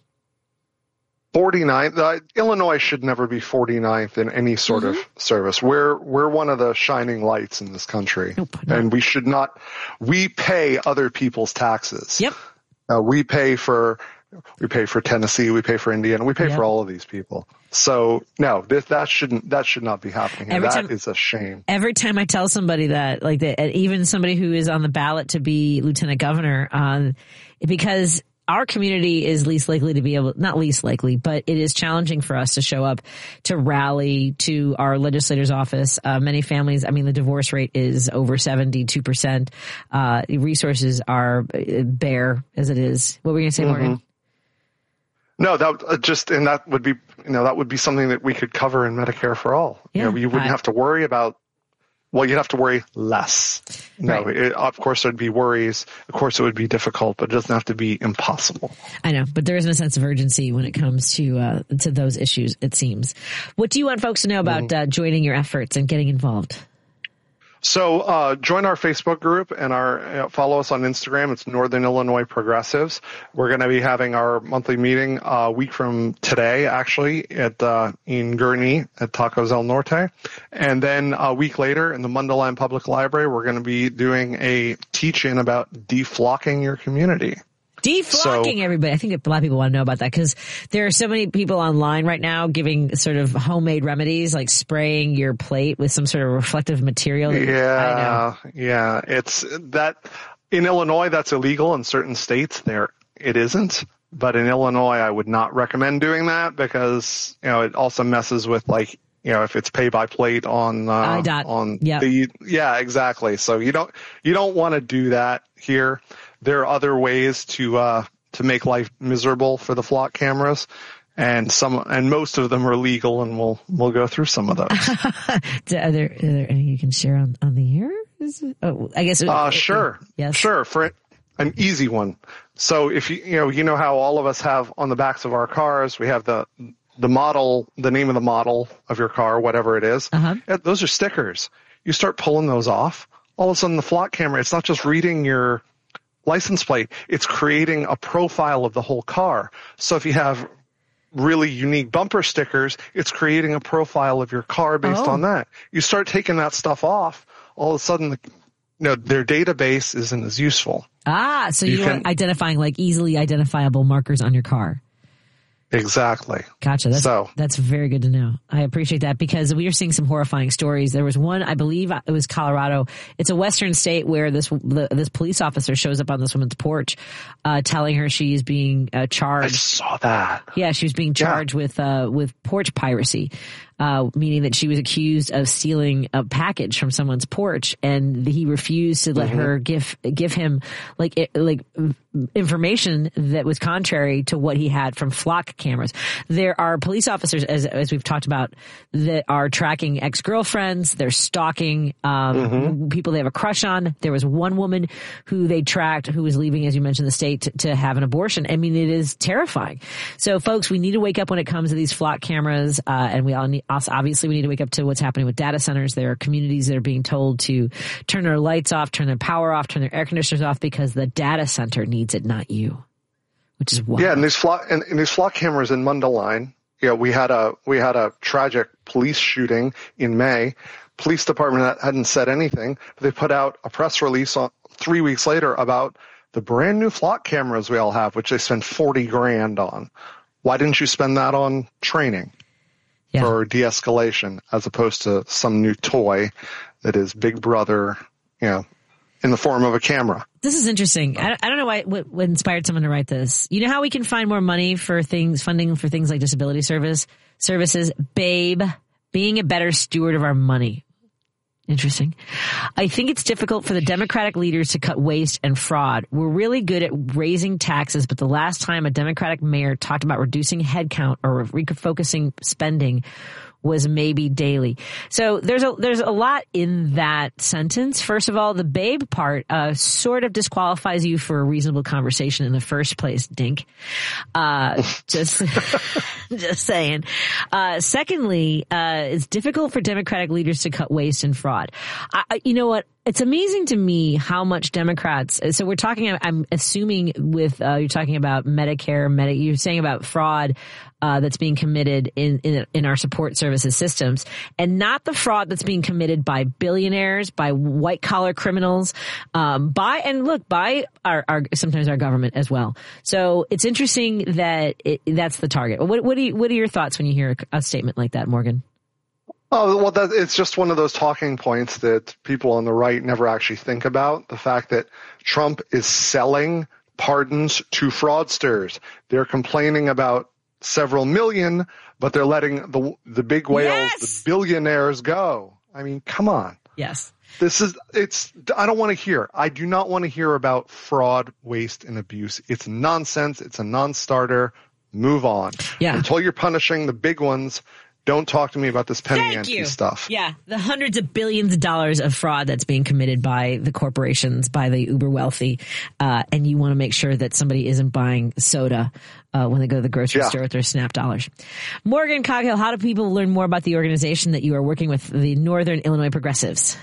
[SPEAKER 17] forty-ninth, uh, Illinois should never be forty-ninth in any sort mm-hmm. of service. We're, we're one of the shining lights in this country. Nope, no. And we should not, we pay other people's taxes.
[SPEAKER 1] Yep.
[SPEAKER 17] Uh, we pay for, we pay for Tennessee, we pay for Indiana, we pay yep. for all of these people. So no, this, that shouldn't, that should not be happening here. Every that time, is a shame.
[SPEAKER 1] Every time I tell somebody that, like that, even somebody who is on the ballot to be lieutenant governor, um, because our community is least likely to be able, not least likely, but it is challenging for us to show up, to rally to our legislator's office. Uh, many families, I mean, the divorce rate is over seventy-two percent. Uh, resources are bare as it is. What were you going to say, Morgan?
[SPEAKER 17] Mm-hmm. No, that uh, just, and that would be, you know, that would be something that we could cover in Medicare for all. Yeah, you know, you wouldn't I, have to worry about, well, you'd have to worry less. No, right. it, of course there'd be worries. Of course it would be difficult, but it doesn't have to be impossible.
[SPEAKER 1] I know, but there isn't a sense of urgency when it comes to uh, to those issues, it seems. What do you want folks to know about mm-hmm. uh, joining your efforts and getting involved?
[SPEAKER 17] So uh join our Facebook group and our uh, follow us on Instagram. It's Northern Illinois Progressives. We're going to be having our monthly meeting uh, a week from today, actually, at uh, in Gurnee at Tacos El Norte. And then a week later in the Mundelein Public Library, we're going to be doing a teach-in about deflocking your community.
[SPEAKER 1] Deflocking so, everybody. I think a lot of people want to know about that because there are so many people online right now giving sort of homemade remedies, like spraying your plate with some sort of reflective material.
[SPEAKER 17] Yeah, I know. yeah. It's that in Illinois, that's illegal. In certain states, there it isn't. But in Illinois, I would not recommend doing that because, you know, it also messes with, like, you know, if it's pay by plate on uh,
[SPEAKER 1] I dot.
[SPEAKER 17] on
[SPEAKER 1] yep.
[SPEAKER 17] the yeah, exactly. So you don't you don't want to do that here. There are other ways to uh, to make life miserable for the flock cameras, and some and most of them are legal, and we'll we'll go through some of those.
[SPEAKER 1] are, there, are there any you can share on, on the air? Is it, oh, I guess. It,
[SPEAKER 17] uh,
[SPEAKER 1] it,
[SPEAKER 17] sure,
[SPEAKER 1] it, yes.
[SPEAKER 17] sure. For an easy one. So if you you know you know how all of us have on the backs of our cars, we have the the model, the name of the model of your car, whatever it is.
[SPEAKER 1] Uh-huh.
[SPEAKER 17] Those are stickers. You start pulling those off, all of a sudden the flock camera, it's not just reading your license plate, it's creating a profile of the whole car. So if you have really unique bumper stickers, it's creating a profile of your car based
[SPEAKER 1] oh.
[SPEAKER 17] on that. You start taking that stuff off, all of a sudden, the, you know, their database isn't as useful.
[SPEAKER 1] Ah, so you,
[SPEAKER 17] you
[SPEAKER 1] are
[SPEAKER 17] can,
[SPEAKER 1] identifying like easily identifiable markers on your car.
[SPEAKER 17] Exactly.
[SPEAKER 1] Gotcha. That's,
[SPEAKER 17] so,
[SPEAKER 1] that's very good to know. I appreciate that because we are seeing some horrifying stories. There was one, I believe it was Colorado. It's a western state where this the, this police officer shows up on this woman's porch, uh, telling her she's being uh, charged.
[SPEAKER 17] I saw that.
[SPEAKER 1] Yeah, she was being charged yeah. with uh, with porch piracy. Uh, meaning that she was accused of stealing a package from someone's porch, and he refused to let mm-hmm. her give give him like it, like information that was contrary to what he had from flock cameras. There are police officers, as as we've talked about, that are tracking ex-girlfriends. They're stalking um, mm-hmm. people they have a crush on. There was one woman who they tracked who was leaving, as you mentioned, the state to, to have an abortion. I mean, it is terrifying. So, folks, we need to wake up when it comes to these flock cameras, uh, and we all need. Obviously, we need to wake up to what's happening with data centers. There are communities that are being told to turn their lights off, turn their power off, turn their air conditioners off because the data center needs it, not you. Which is wild.
[SPEAKER 17] Yeah, and these flock and, and these flock cameras in Mundelein. Yeah, you know, we had a we had a tragic police shooting in May. Police department hadn't said anything, but they put out a press release on three weeks later about the brand new flock cameras we all have, which they spent forty grand on. Why didn't you spend that on training? Yeah. For de-escalation, as opposed to some new toy that is Big Brother, you know, in the form of a camera.
[SPEAKER 1] This is interesting. I, I don't know why what, what inspired someone to write this. You know how we can find more money for things, funding for things like disability service services? Babe, being a better steward of our money. Interesting. I think it's difficult for the Democratic leaders to cut waste and fraud. We're really good at raising taxes, but the last time a Democratic mayor talked about reducing headcount or refocusing spending was maybe Daley. So there's a there's a lot in that sentence. First of all, the babe part uh, sort of disqualifies you for a reasonable conversation in the first place, Dink. Uh, just just saying. Uh, secondly, uh, it's difficult for Democratic leaders to cut waste and fraud. I, you know what? It's amazing to me how much Democrats, so we're talking, I'm assuming with, uh, you're talking about Medicare, Medi, you're saying about fraud, uh, that's being committed in, in, in our support services systems, and not the fraud that's being committed by billionaires, by white collar criminals, um, by, and look, by our, our, sometimes our government as well. So it's interesting that it, that's the target. What, what do you, what are your thoughts when you hear a, a statement like that, Morgan?
[SPEAKER 17] Oh, well, that, it's just one of those talking points that people on the right never actually think about. The fact that Trump is selling pardons to fraudsters. They're complaining about several million, but they're letting the the big whales, yes! the billionaires go. I mean, come on.
[SPEAKER 1] Yes.
[SPEAKER 17] This is, it's, I don't want to hear. I do not want to hear about fraud, waste, and abuse. It's nonsense. It's a non-starter. Move on.
[SPEAKER 1] Yeah.
[SPEAKER 17] Until you're punishing the big ones, don't talk to me about this penny ante stuff.
[SPEAKER 1] Yeah, the hundreds of billions of dollars of fraud that's being committed by the corporations, by the uber wealthy, uh, and you want to make sure that somebody isn't buying soda uh, when they go to the grocery yeah. store with their SNAP dollars. Morgan Coghill, how do people learn more about the organization that you are working with, the Northern Illinois Progressives?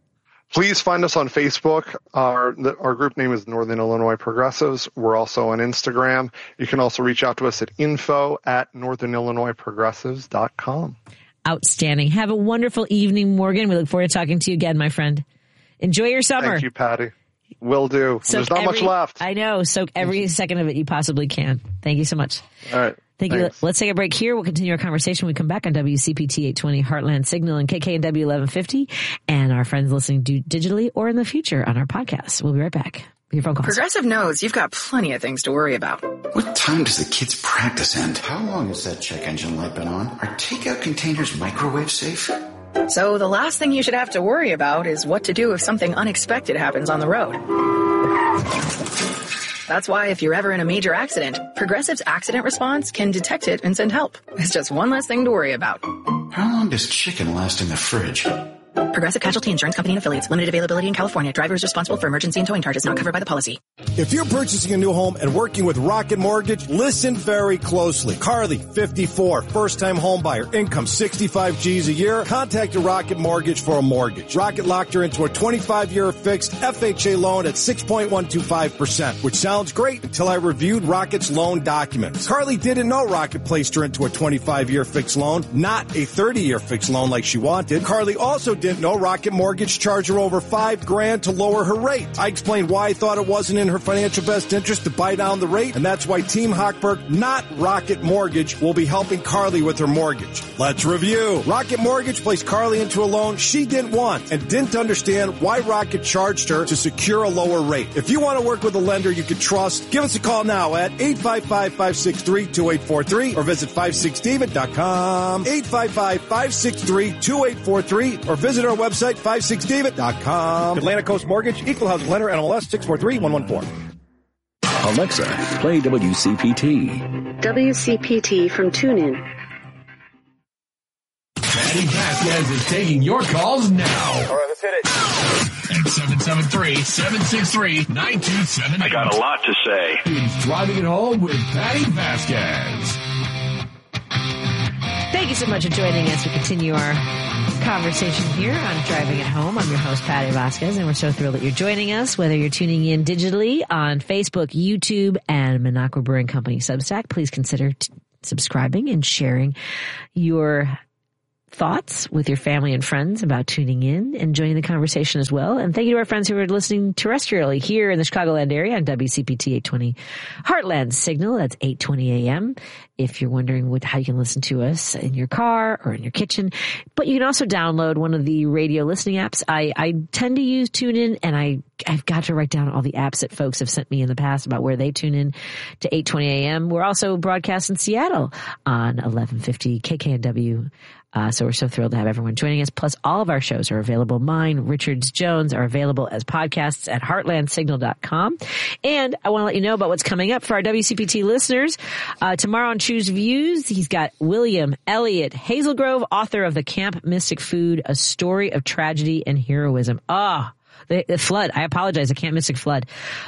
[SPEAKER 17] Please find us on Facebook. Our our group name is Northern Illinois Progressives. We're also on Instagram. You can also reach out to us at info at northern illinois progressives dot com.
[SPEAKER 1] Outstanding. Have a wonderful evening, Morgan. We look forward to talking to you again, my friend. Enjoy your summer.
[SPEAKER 17] Thank you, Patty. Will do.
[SPEAKER 1] Soak
[SPEAKER 17] There's not
[SPEAKER 1] every,
[SPEAKER 17] much left.
[SPEAKER 1] I know. Soak every second of it you possibly can. Thank you so much.
[SPEAKER 17] All right.
[SPEAKER 1] Thank
[SPEAKER 17] Thanks.
[SPEAKER 1] you. Let's take a break here. We'll continue our conversation when we come back on W C P T eight twenty Heartland Signal and K K N W eleven fifty, and our friends listening do digitally or in the future on our podcast. We'll be right back with your phone calls.
[SPEAKER 18] Progressive knows you've got plenty of things to worry about.
[SPEAKER 19] What time does the kids' practice end? How long has that check engine light been on? Are takeout containers microwave safe?
[SPEAKER 18] So the last thing you should have to worry about is what to do if something unexpected happens on the road. That's why if you're ever in a major accident, Progressive's accident response can detect it and send help. It's just one less thing to worry about.
[SPEAKER 19] How long does chicken last in the fridge?
[SPEAKER 18] Progressive Casualty Insurance Company and Affiliates. Limited availability in California. Driver is responsible for emergency and towing charges not covered by the policy.
[SPEAKER 20] If you're purchasing a new home and working with Rocket Mortgage, listen very closely. Carly, fifty-four, first-time home buyer, income sixty-five G's a year, contacted Rocket Mortgage for a mortgage. Rocket locked her into a twenty-five year fixed F H A loan at six point one two five percent, which sounds great until I reviewed Rocket's loan documents. Carly didn't know Rocket placed her into a twenty-five year fixed loan, not a thirty year fixed loan like she wanted. Carly also didn't know Rocket Mortgage charged her over five grand to lower her rate. I explained why I thought it wasn't in her financial best interest to buy down the rate, and that's why Team Hochberg, not Rocket Mortgage, will be helping Carly with her mortgage. Let's review. Rocket Mortgage placed Carly into a loan she didn't want and didn't understand why Rocket charged her to secure a lower rate. If you want to work with a lender you can trust, give us a call now at eight five five, five six three, two eight four three or visit five six david dot com, eight five five, five six three, two eight four three or visit our website five six david dot com. Atlantic Coast Mortgage, Equal Housing Lender, N M L S six four three one one four.
[SPEAKER 4] Alexa, play W C P T.
[SPEAKER 21] W C P T from TuneIn.
[SPEAKER 11] Patty Vasquez is taking your calls now.
[SPEAKER 12] All right, let's hit it.
[SPEAKER 11] At seven seven three, seven six three, nine two seven eight.
[SPEAKER 12] I got a lot to say.
[SPEAKER 11] It's Driving It Home with Patty Vasquez.
[SPEAKER 1] Thank you so much for joining us. We continue our conversation here on Driving It Home. I'm your host, Patty Vasquez, and we're so thrilled that you're joining us, whether you're tuning in digitally on Facebook, YouTube, and Minocqua Brewing Company Substack. Please consider t- subscribing and sharing your thoughts with your family and friends about tuning in and joining the conversation as well. And thank you to our friends who are listening terrestrially here in the Chicagoland area on W C P T eight twenty Heartland Signal. That's eight twenty a.m. If you're wondering what, how you can listen to us in your car or in your kitchen. But you can also download one of the radio listening apps. I, I tend to use TuneIn, and I, I've got to write down all the apps that folks have sent me in the past about where they tune in to eight twenty a.m. We're also broadcast in Seattle on eleven fifty K K N W. Uh, so we're so thrilled to have everyone joining us. Plus, all of our shows are available. Mine, Richard's, Jones are available as podcasts at heartland signal dot com. And I want to let you know about what's coming up for our W C P T listeners. Uh, tomorrow on Choose Views, he's got William Elliott Hazelgrove, author of The Camp Mystic Food, A Story of Tragedy and Heroism. Ah, oh, the, the flood. I apologize. The Camp Mystic Flood.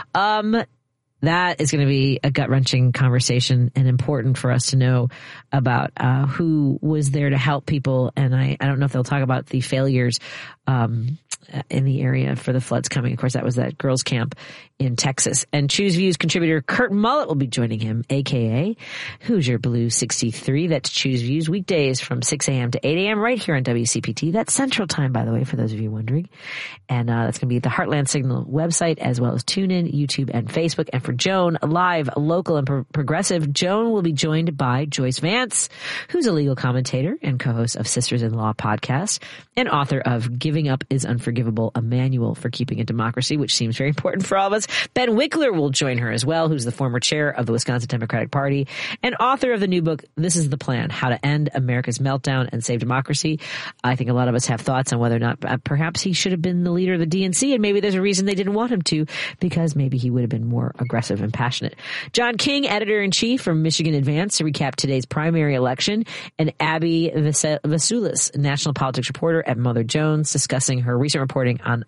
[SPEAKER 1] Um, That is going to be a gut-wrenching conversation and important for us to know about uh, who was there to help people. And I, I don't know if they'll talk about the failures um, in the area for the floods coming. Of course, that was that girls' camp in Texas. And Choose Views contributor Kurt Mullet will be joining him, a k a. Hoosier Blue sixty-three. That's Choose Views weekdays from six a.m. to eight a.m. right here on W C P T. That's Central Time, by the way, for those of you wondering. And uh, that's going to be at the Heartland Signal website, as well as TuneIn, YouTube, and Facebook. And for Joan, live, local, and pro- progressive, Joan will be joined by Joyce Vance, who's a legal commentator and co-host of Sisters in Law podcast and author of Giving Up is Unforgivable, a manual for keeping a democracy, which seems very important for all of us. Ben Wickler will join her as well, who's the former chair of the Wisconsin Democratic Party and author of the new book, This is the Plan, How to End America's Meltdown and Save Democracy. I think a lot of us have thoughts on whether or not uh, perhaps he should have been the leader of the D N C, and maybe there's a reason they didn't want him to, because maybe he would have been more aggressive and passionate. John King, editor-in-chief from Michigan Advance, to recap today's primary election, and Abby Vasulis, national politics reporter at Mother Jones, discussing her recent reporting on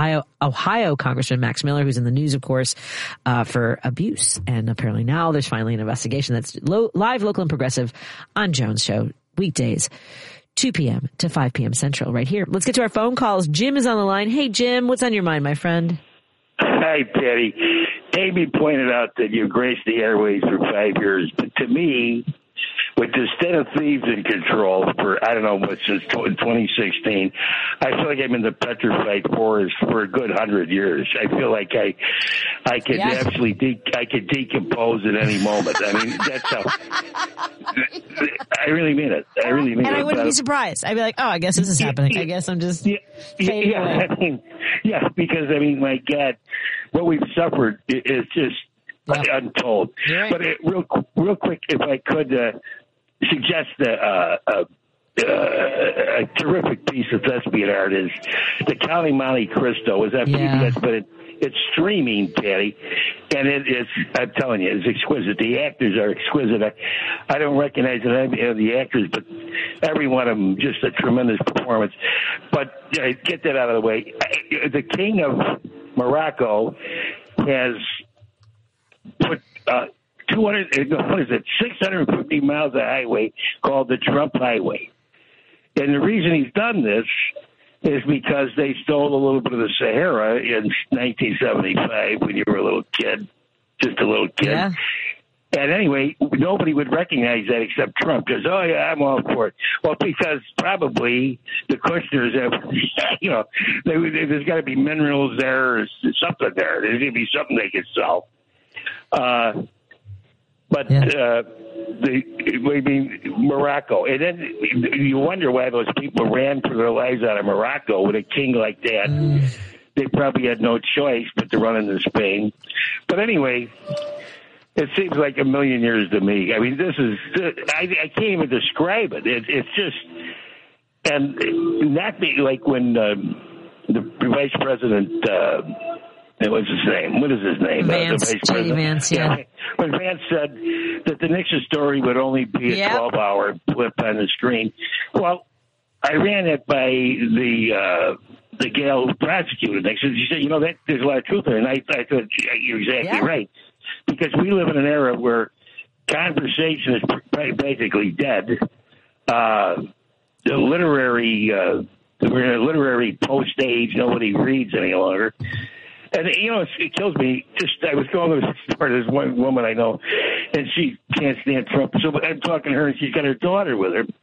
[SPEAKER 1] Ohio Congressman Max Miller, who's in the news, of course, uh, for abuse. And apparently now there's finally an investigation that's lo- live, local, and progressive on Jones Show, weekdays, two p.m. to five p.m. Central, right here. Let's get to our phone calls. Jim is on the line. Hey, Jim, what's on your mind, my friend?
[SPEAKER 22] Hi, Patty. Amy pointed out that you graced the airways for five years, but to me, with this den of thieves in control for, I don't know, what, since twenty sixteen, I feel like I'm in the petrified forest for a good hundred years. I feel like I I could yeah. actually de- I could decompose at any moment. I mean, that's how, I really mean it. I really mean
[SPEAKER 1] and
[SPEAKER 22] it.
[SPEAKER 1] And I wouldn't be surprised. I'd be like, oh, I guess this is happening. I guess I'm just
[SPEAKER 22] yeah,
[SPEAKER 1] fading
[SPEAKER 22] yeah,
[SPEAKER 1] away.
[SPEAKER 22] I mean, yeah, because, I mean, my God, what we've suffered is just yeah. untold. Right. But it, real real quick, if I could uh, suggest a, uh, a, uh, a terrific piece of thespian art is the Count of Monte Cristo. Is that P B S? But it, it's streaming, Patty, and it is, I'm telling you, it's exquisite. The actors are exquisite. I, I don't recognize any of the actors, but every one of them, just a tremendous performance. But uh, get that out of the way. The King of Morocco has put uh, two hundred, what is it, six hundred fifty miles of highway called the Trump Highway. And the reason he's done this is because they stole a little bit of the Sahara in nineteen seventy-five when you were a little kid, just a little kid. Yeah. And anyway, nobody would recognize that except Trump because, oh, yeah, I'm all for it. Well, because probably the Kushners have, you know, they, there's got to be minerals there or something there. There's going to be something they could sell. Uh, but yeah. uh, the, I mean, Morocco. And then you wonder why those people ran for their lives out of Morocco with a king like that. Mm. They probably had no choice but to run into Spain. But anyway, it seems like a million years to me. I mean, this is, I, I can't even describe it. it it's just, and not be like when um, the vice president, uh, what's his name? What is his name?
[SPEAKER 1] Vance,
[SPEAKER 22] uh, the vice
[SPEAKER 1] J D Vance, yeah.
[SPEAKER 22] yeah. When Vance said that the Nixon story would only be a yep. twelve-hour blip on the screen. Well, I ran it by the uh, the gal who prosecuted Nixon. She said, you know, that there's a lot of truth there. And I, I thought, you're exactly yeah. right. Because we live in an era where conversation is basically dead. Uh, the literary, uh, we're in a literary post-age. Nobody reads any longer. And, you know, it, it kills me. Just I was going to the store. There's one woman I know, and she can't stand Trump. So I'm talking to her, and she's got her daughter with her.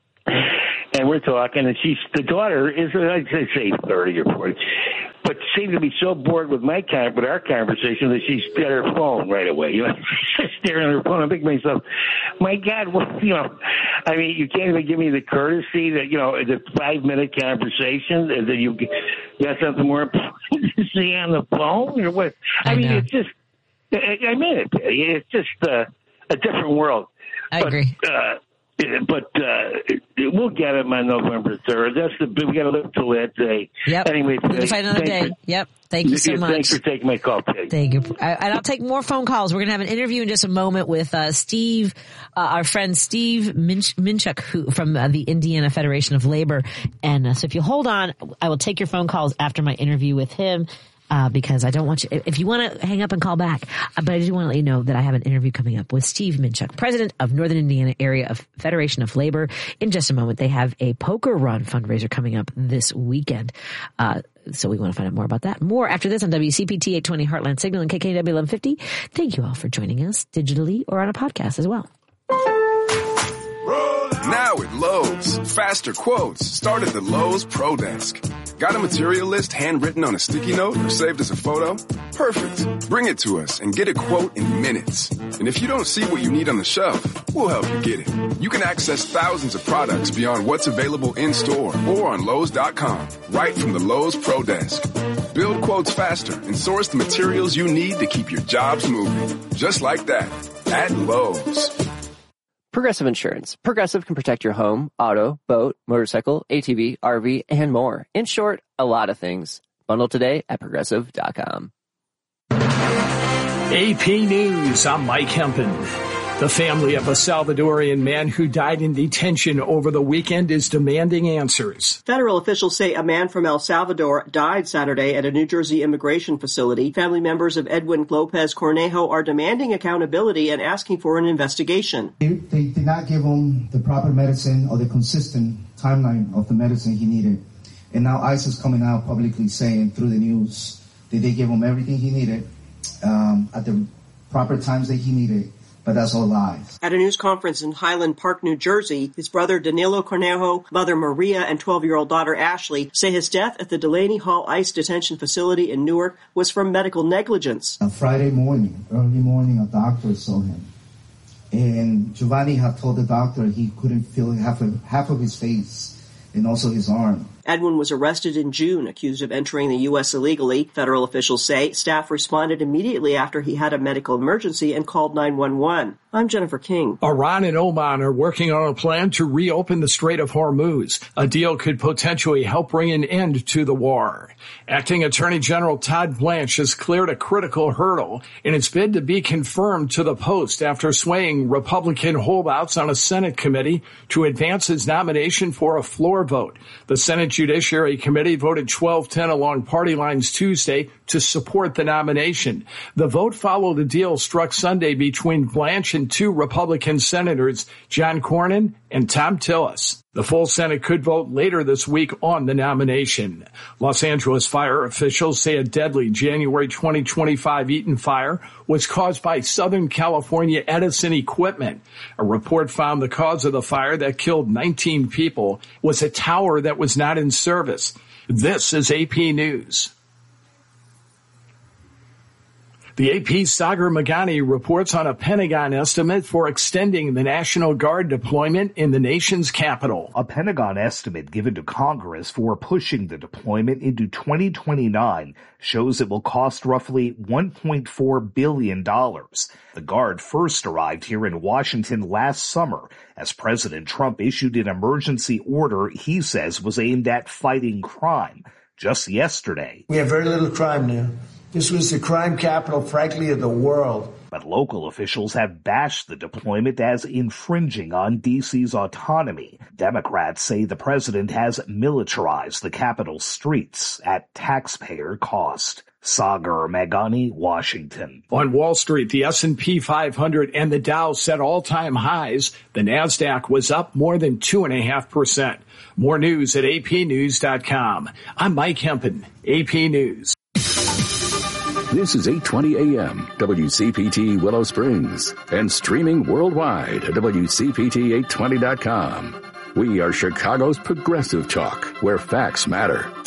[SPEAKER 22] And we're talking, and she's the daughter is, I'd say, thirty or forty. But seemed to be so bored with my con- with our conversation that she's got her phone right away. You know, she's staring at her phone. I'm thinking to myself, my God, what, you know, I mean, you can't even give me the courtesy that, you know, the five minute conversation and that you got something more important to see on the phone or what? I, I mean, know. It's just, I, I mean, it, it's just uh, a different world.
[SPEAKER 1] I
[SPEAKER 22] but,
[SPEAKER 1] agree.
[SPEAKER 22] Uh, But uh, we'll get him on November third. That's the we got to live till that day.
[SPEAKER 1] Yep.
[SPEAKER 22] Anyway,
[SPEAKER 1] we'll fight another day. For, yep. Thank you so
[SPEAKER 22] yeah,
[SPEAKER 1] much.
[SPEAKER 22] Thanks for taking my call, Peg.
[SPEAKER 1] Thank you. I, and I'll take more phone calls. We're going to have an interview in just a moment with uh, Steve, uh, our friend Steve Minch- Minchuk, who from uh, the Indiana Federation of Labor. And uh, so if you hold on, I will take your phone calls after my interview with him. Uh, because I don't want you, if you want to hang up and call back, uh, but I do want to let you know that I have an interview coming up with Steve Minchuk, president of Northern Indiana Area of Federation of Labor. In just a moment, they have a poker run fundraiser coming up this weekend. Uh, so we want to find out more about that. More after this on W C P T eight twenty Heartland Signal and K K W eleven fifty. Thank you all for joining us digitally or on a podcast as well.
[SPEAKER 2] Now at Lowe's, faster quotes start at the Lowe's Pro Desk. Got a material list handwritten on a sticky note or saved as a photo? Perfect. Bring it to us and get a quote in minutes. And if you don't see what you need on the shelf, we'll help you get it. You can access thousands of products beyond what's available in store or on Lowe's dot com, right from the Lowe's Pro Desk. Build quotes faster and source the materials you need to keep your jobs moving. Just like that, at Lowe's.
[SPEAKER 6] Progressive Insurance. Progressive can protect your home, auto, boat, motorcycle, A T V, R V, and more. In short, a lot of things. Bundle today at progressive dot com.
[SPEAKER 23] A P News, I'm Mike Hempen. The family of a Salvadorian man who died in detention over the weekend is demanding answers.
[SPEAKER 24] Federal officials say a man from El Salvador died Saturday at a New Jersey immigration facility. Family members of Edwin Lopez Cornejo are demanding accountability and asking for an investigation.
[SPEAKER 25] They, they did not give him the proper medicine or the consistent timeline of the medicine he needed. And now ICE is coming out publicly saying through the news that they gave him everything he needed um, at the proper times that he needed. But that's all lies.
[SPEAKER 24] At a news conference in Highland Park, New Jersey, his brother Danilo Cornejo, mother Maria, and twelve-year-old daughter Ashley say his death at the Delaney Hall ICE detention facility in Newark was from medical negligence.
[SPEAKER 25] On Friday morning, early morning, a doctor saw him. And Giovanni had told the doctor he couldn't feel half of, half of his face and also his arm.
[SPEAKER 24] Edwin was arrested in June, accused of entering the U S illegally. Federal officials say staff responded immediately after he had a medical emergency and called nine one one. I'm Jennifer King.
[SPEAKER 23] Iran and Oman are working on a plan to reopen the Strait of Hormuz. A deal could potentially help bring an end to the war. Acting Attorney General Todd Blanche has cleared a critical hurdle in its bid to be confirmed to the post after swaying Republican holdouts on a Senate committee to advance his nomination for a floor vote. The Senate Judiciary Committee voted twelve ten along party lines Tuesday to support the nomination. The vote followed a deal struck Sunday between Blanche and two Republican senators, John Cornyn and Thom Tillis. The full Senate could vote later this week on the nomination. Los Angeles fire officials say a deadly January twenty twenty-five Eaton fire was caused by Southern California Edison equipment. A report found the cause of the fire that killed nineteen people was a tower that was not in service. This is A P News. The A P's Sagar Meghani reports on a Pentagon estimate for extending the National Guard deployment in the nation's capital.
[SPEAKER 5] A Pentagon estimate given to Congress for pushing the deployment into twenty twenty-nine shows it will cost roughly one point four billion dollars. The Guard first arrived here in Washington last summer as President Trump issued an emergency order he says was aimed at fighting crime. Just yesterday,
[SPEAKER 7] we have very little crime now. This was the crime capital, frankly, of the world.
[SPEAKER 5] But local officials have bashed the deployment as infringing on D C's autonomy. Democrats say the president has militarized the capital's streets at taxpayer cost. Sagar Meghani, Washington.
[SPEAKER 23] On Wall Street, the S and P five hundred and the Dow set all-time highs. The NASDAQ was up more than two point five percent. More news at A P news dot com. I'm Mike Hempen, A P News.
[SPEAKER 4] This is eight twenty A M, W C P T Willow Springs, and streaming worldwide at W C P T eight twenty dot com. We are Chicago's progressive talk, where facts matter.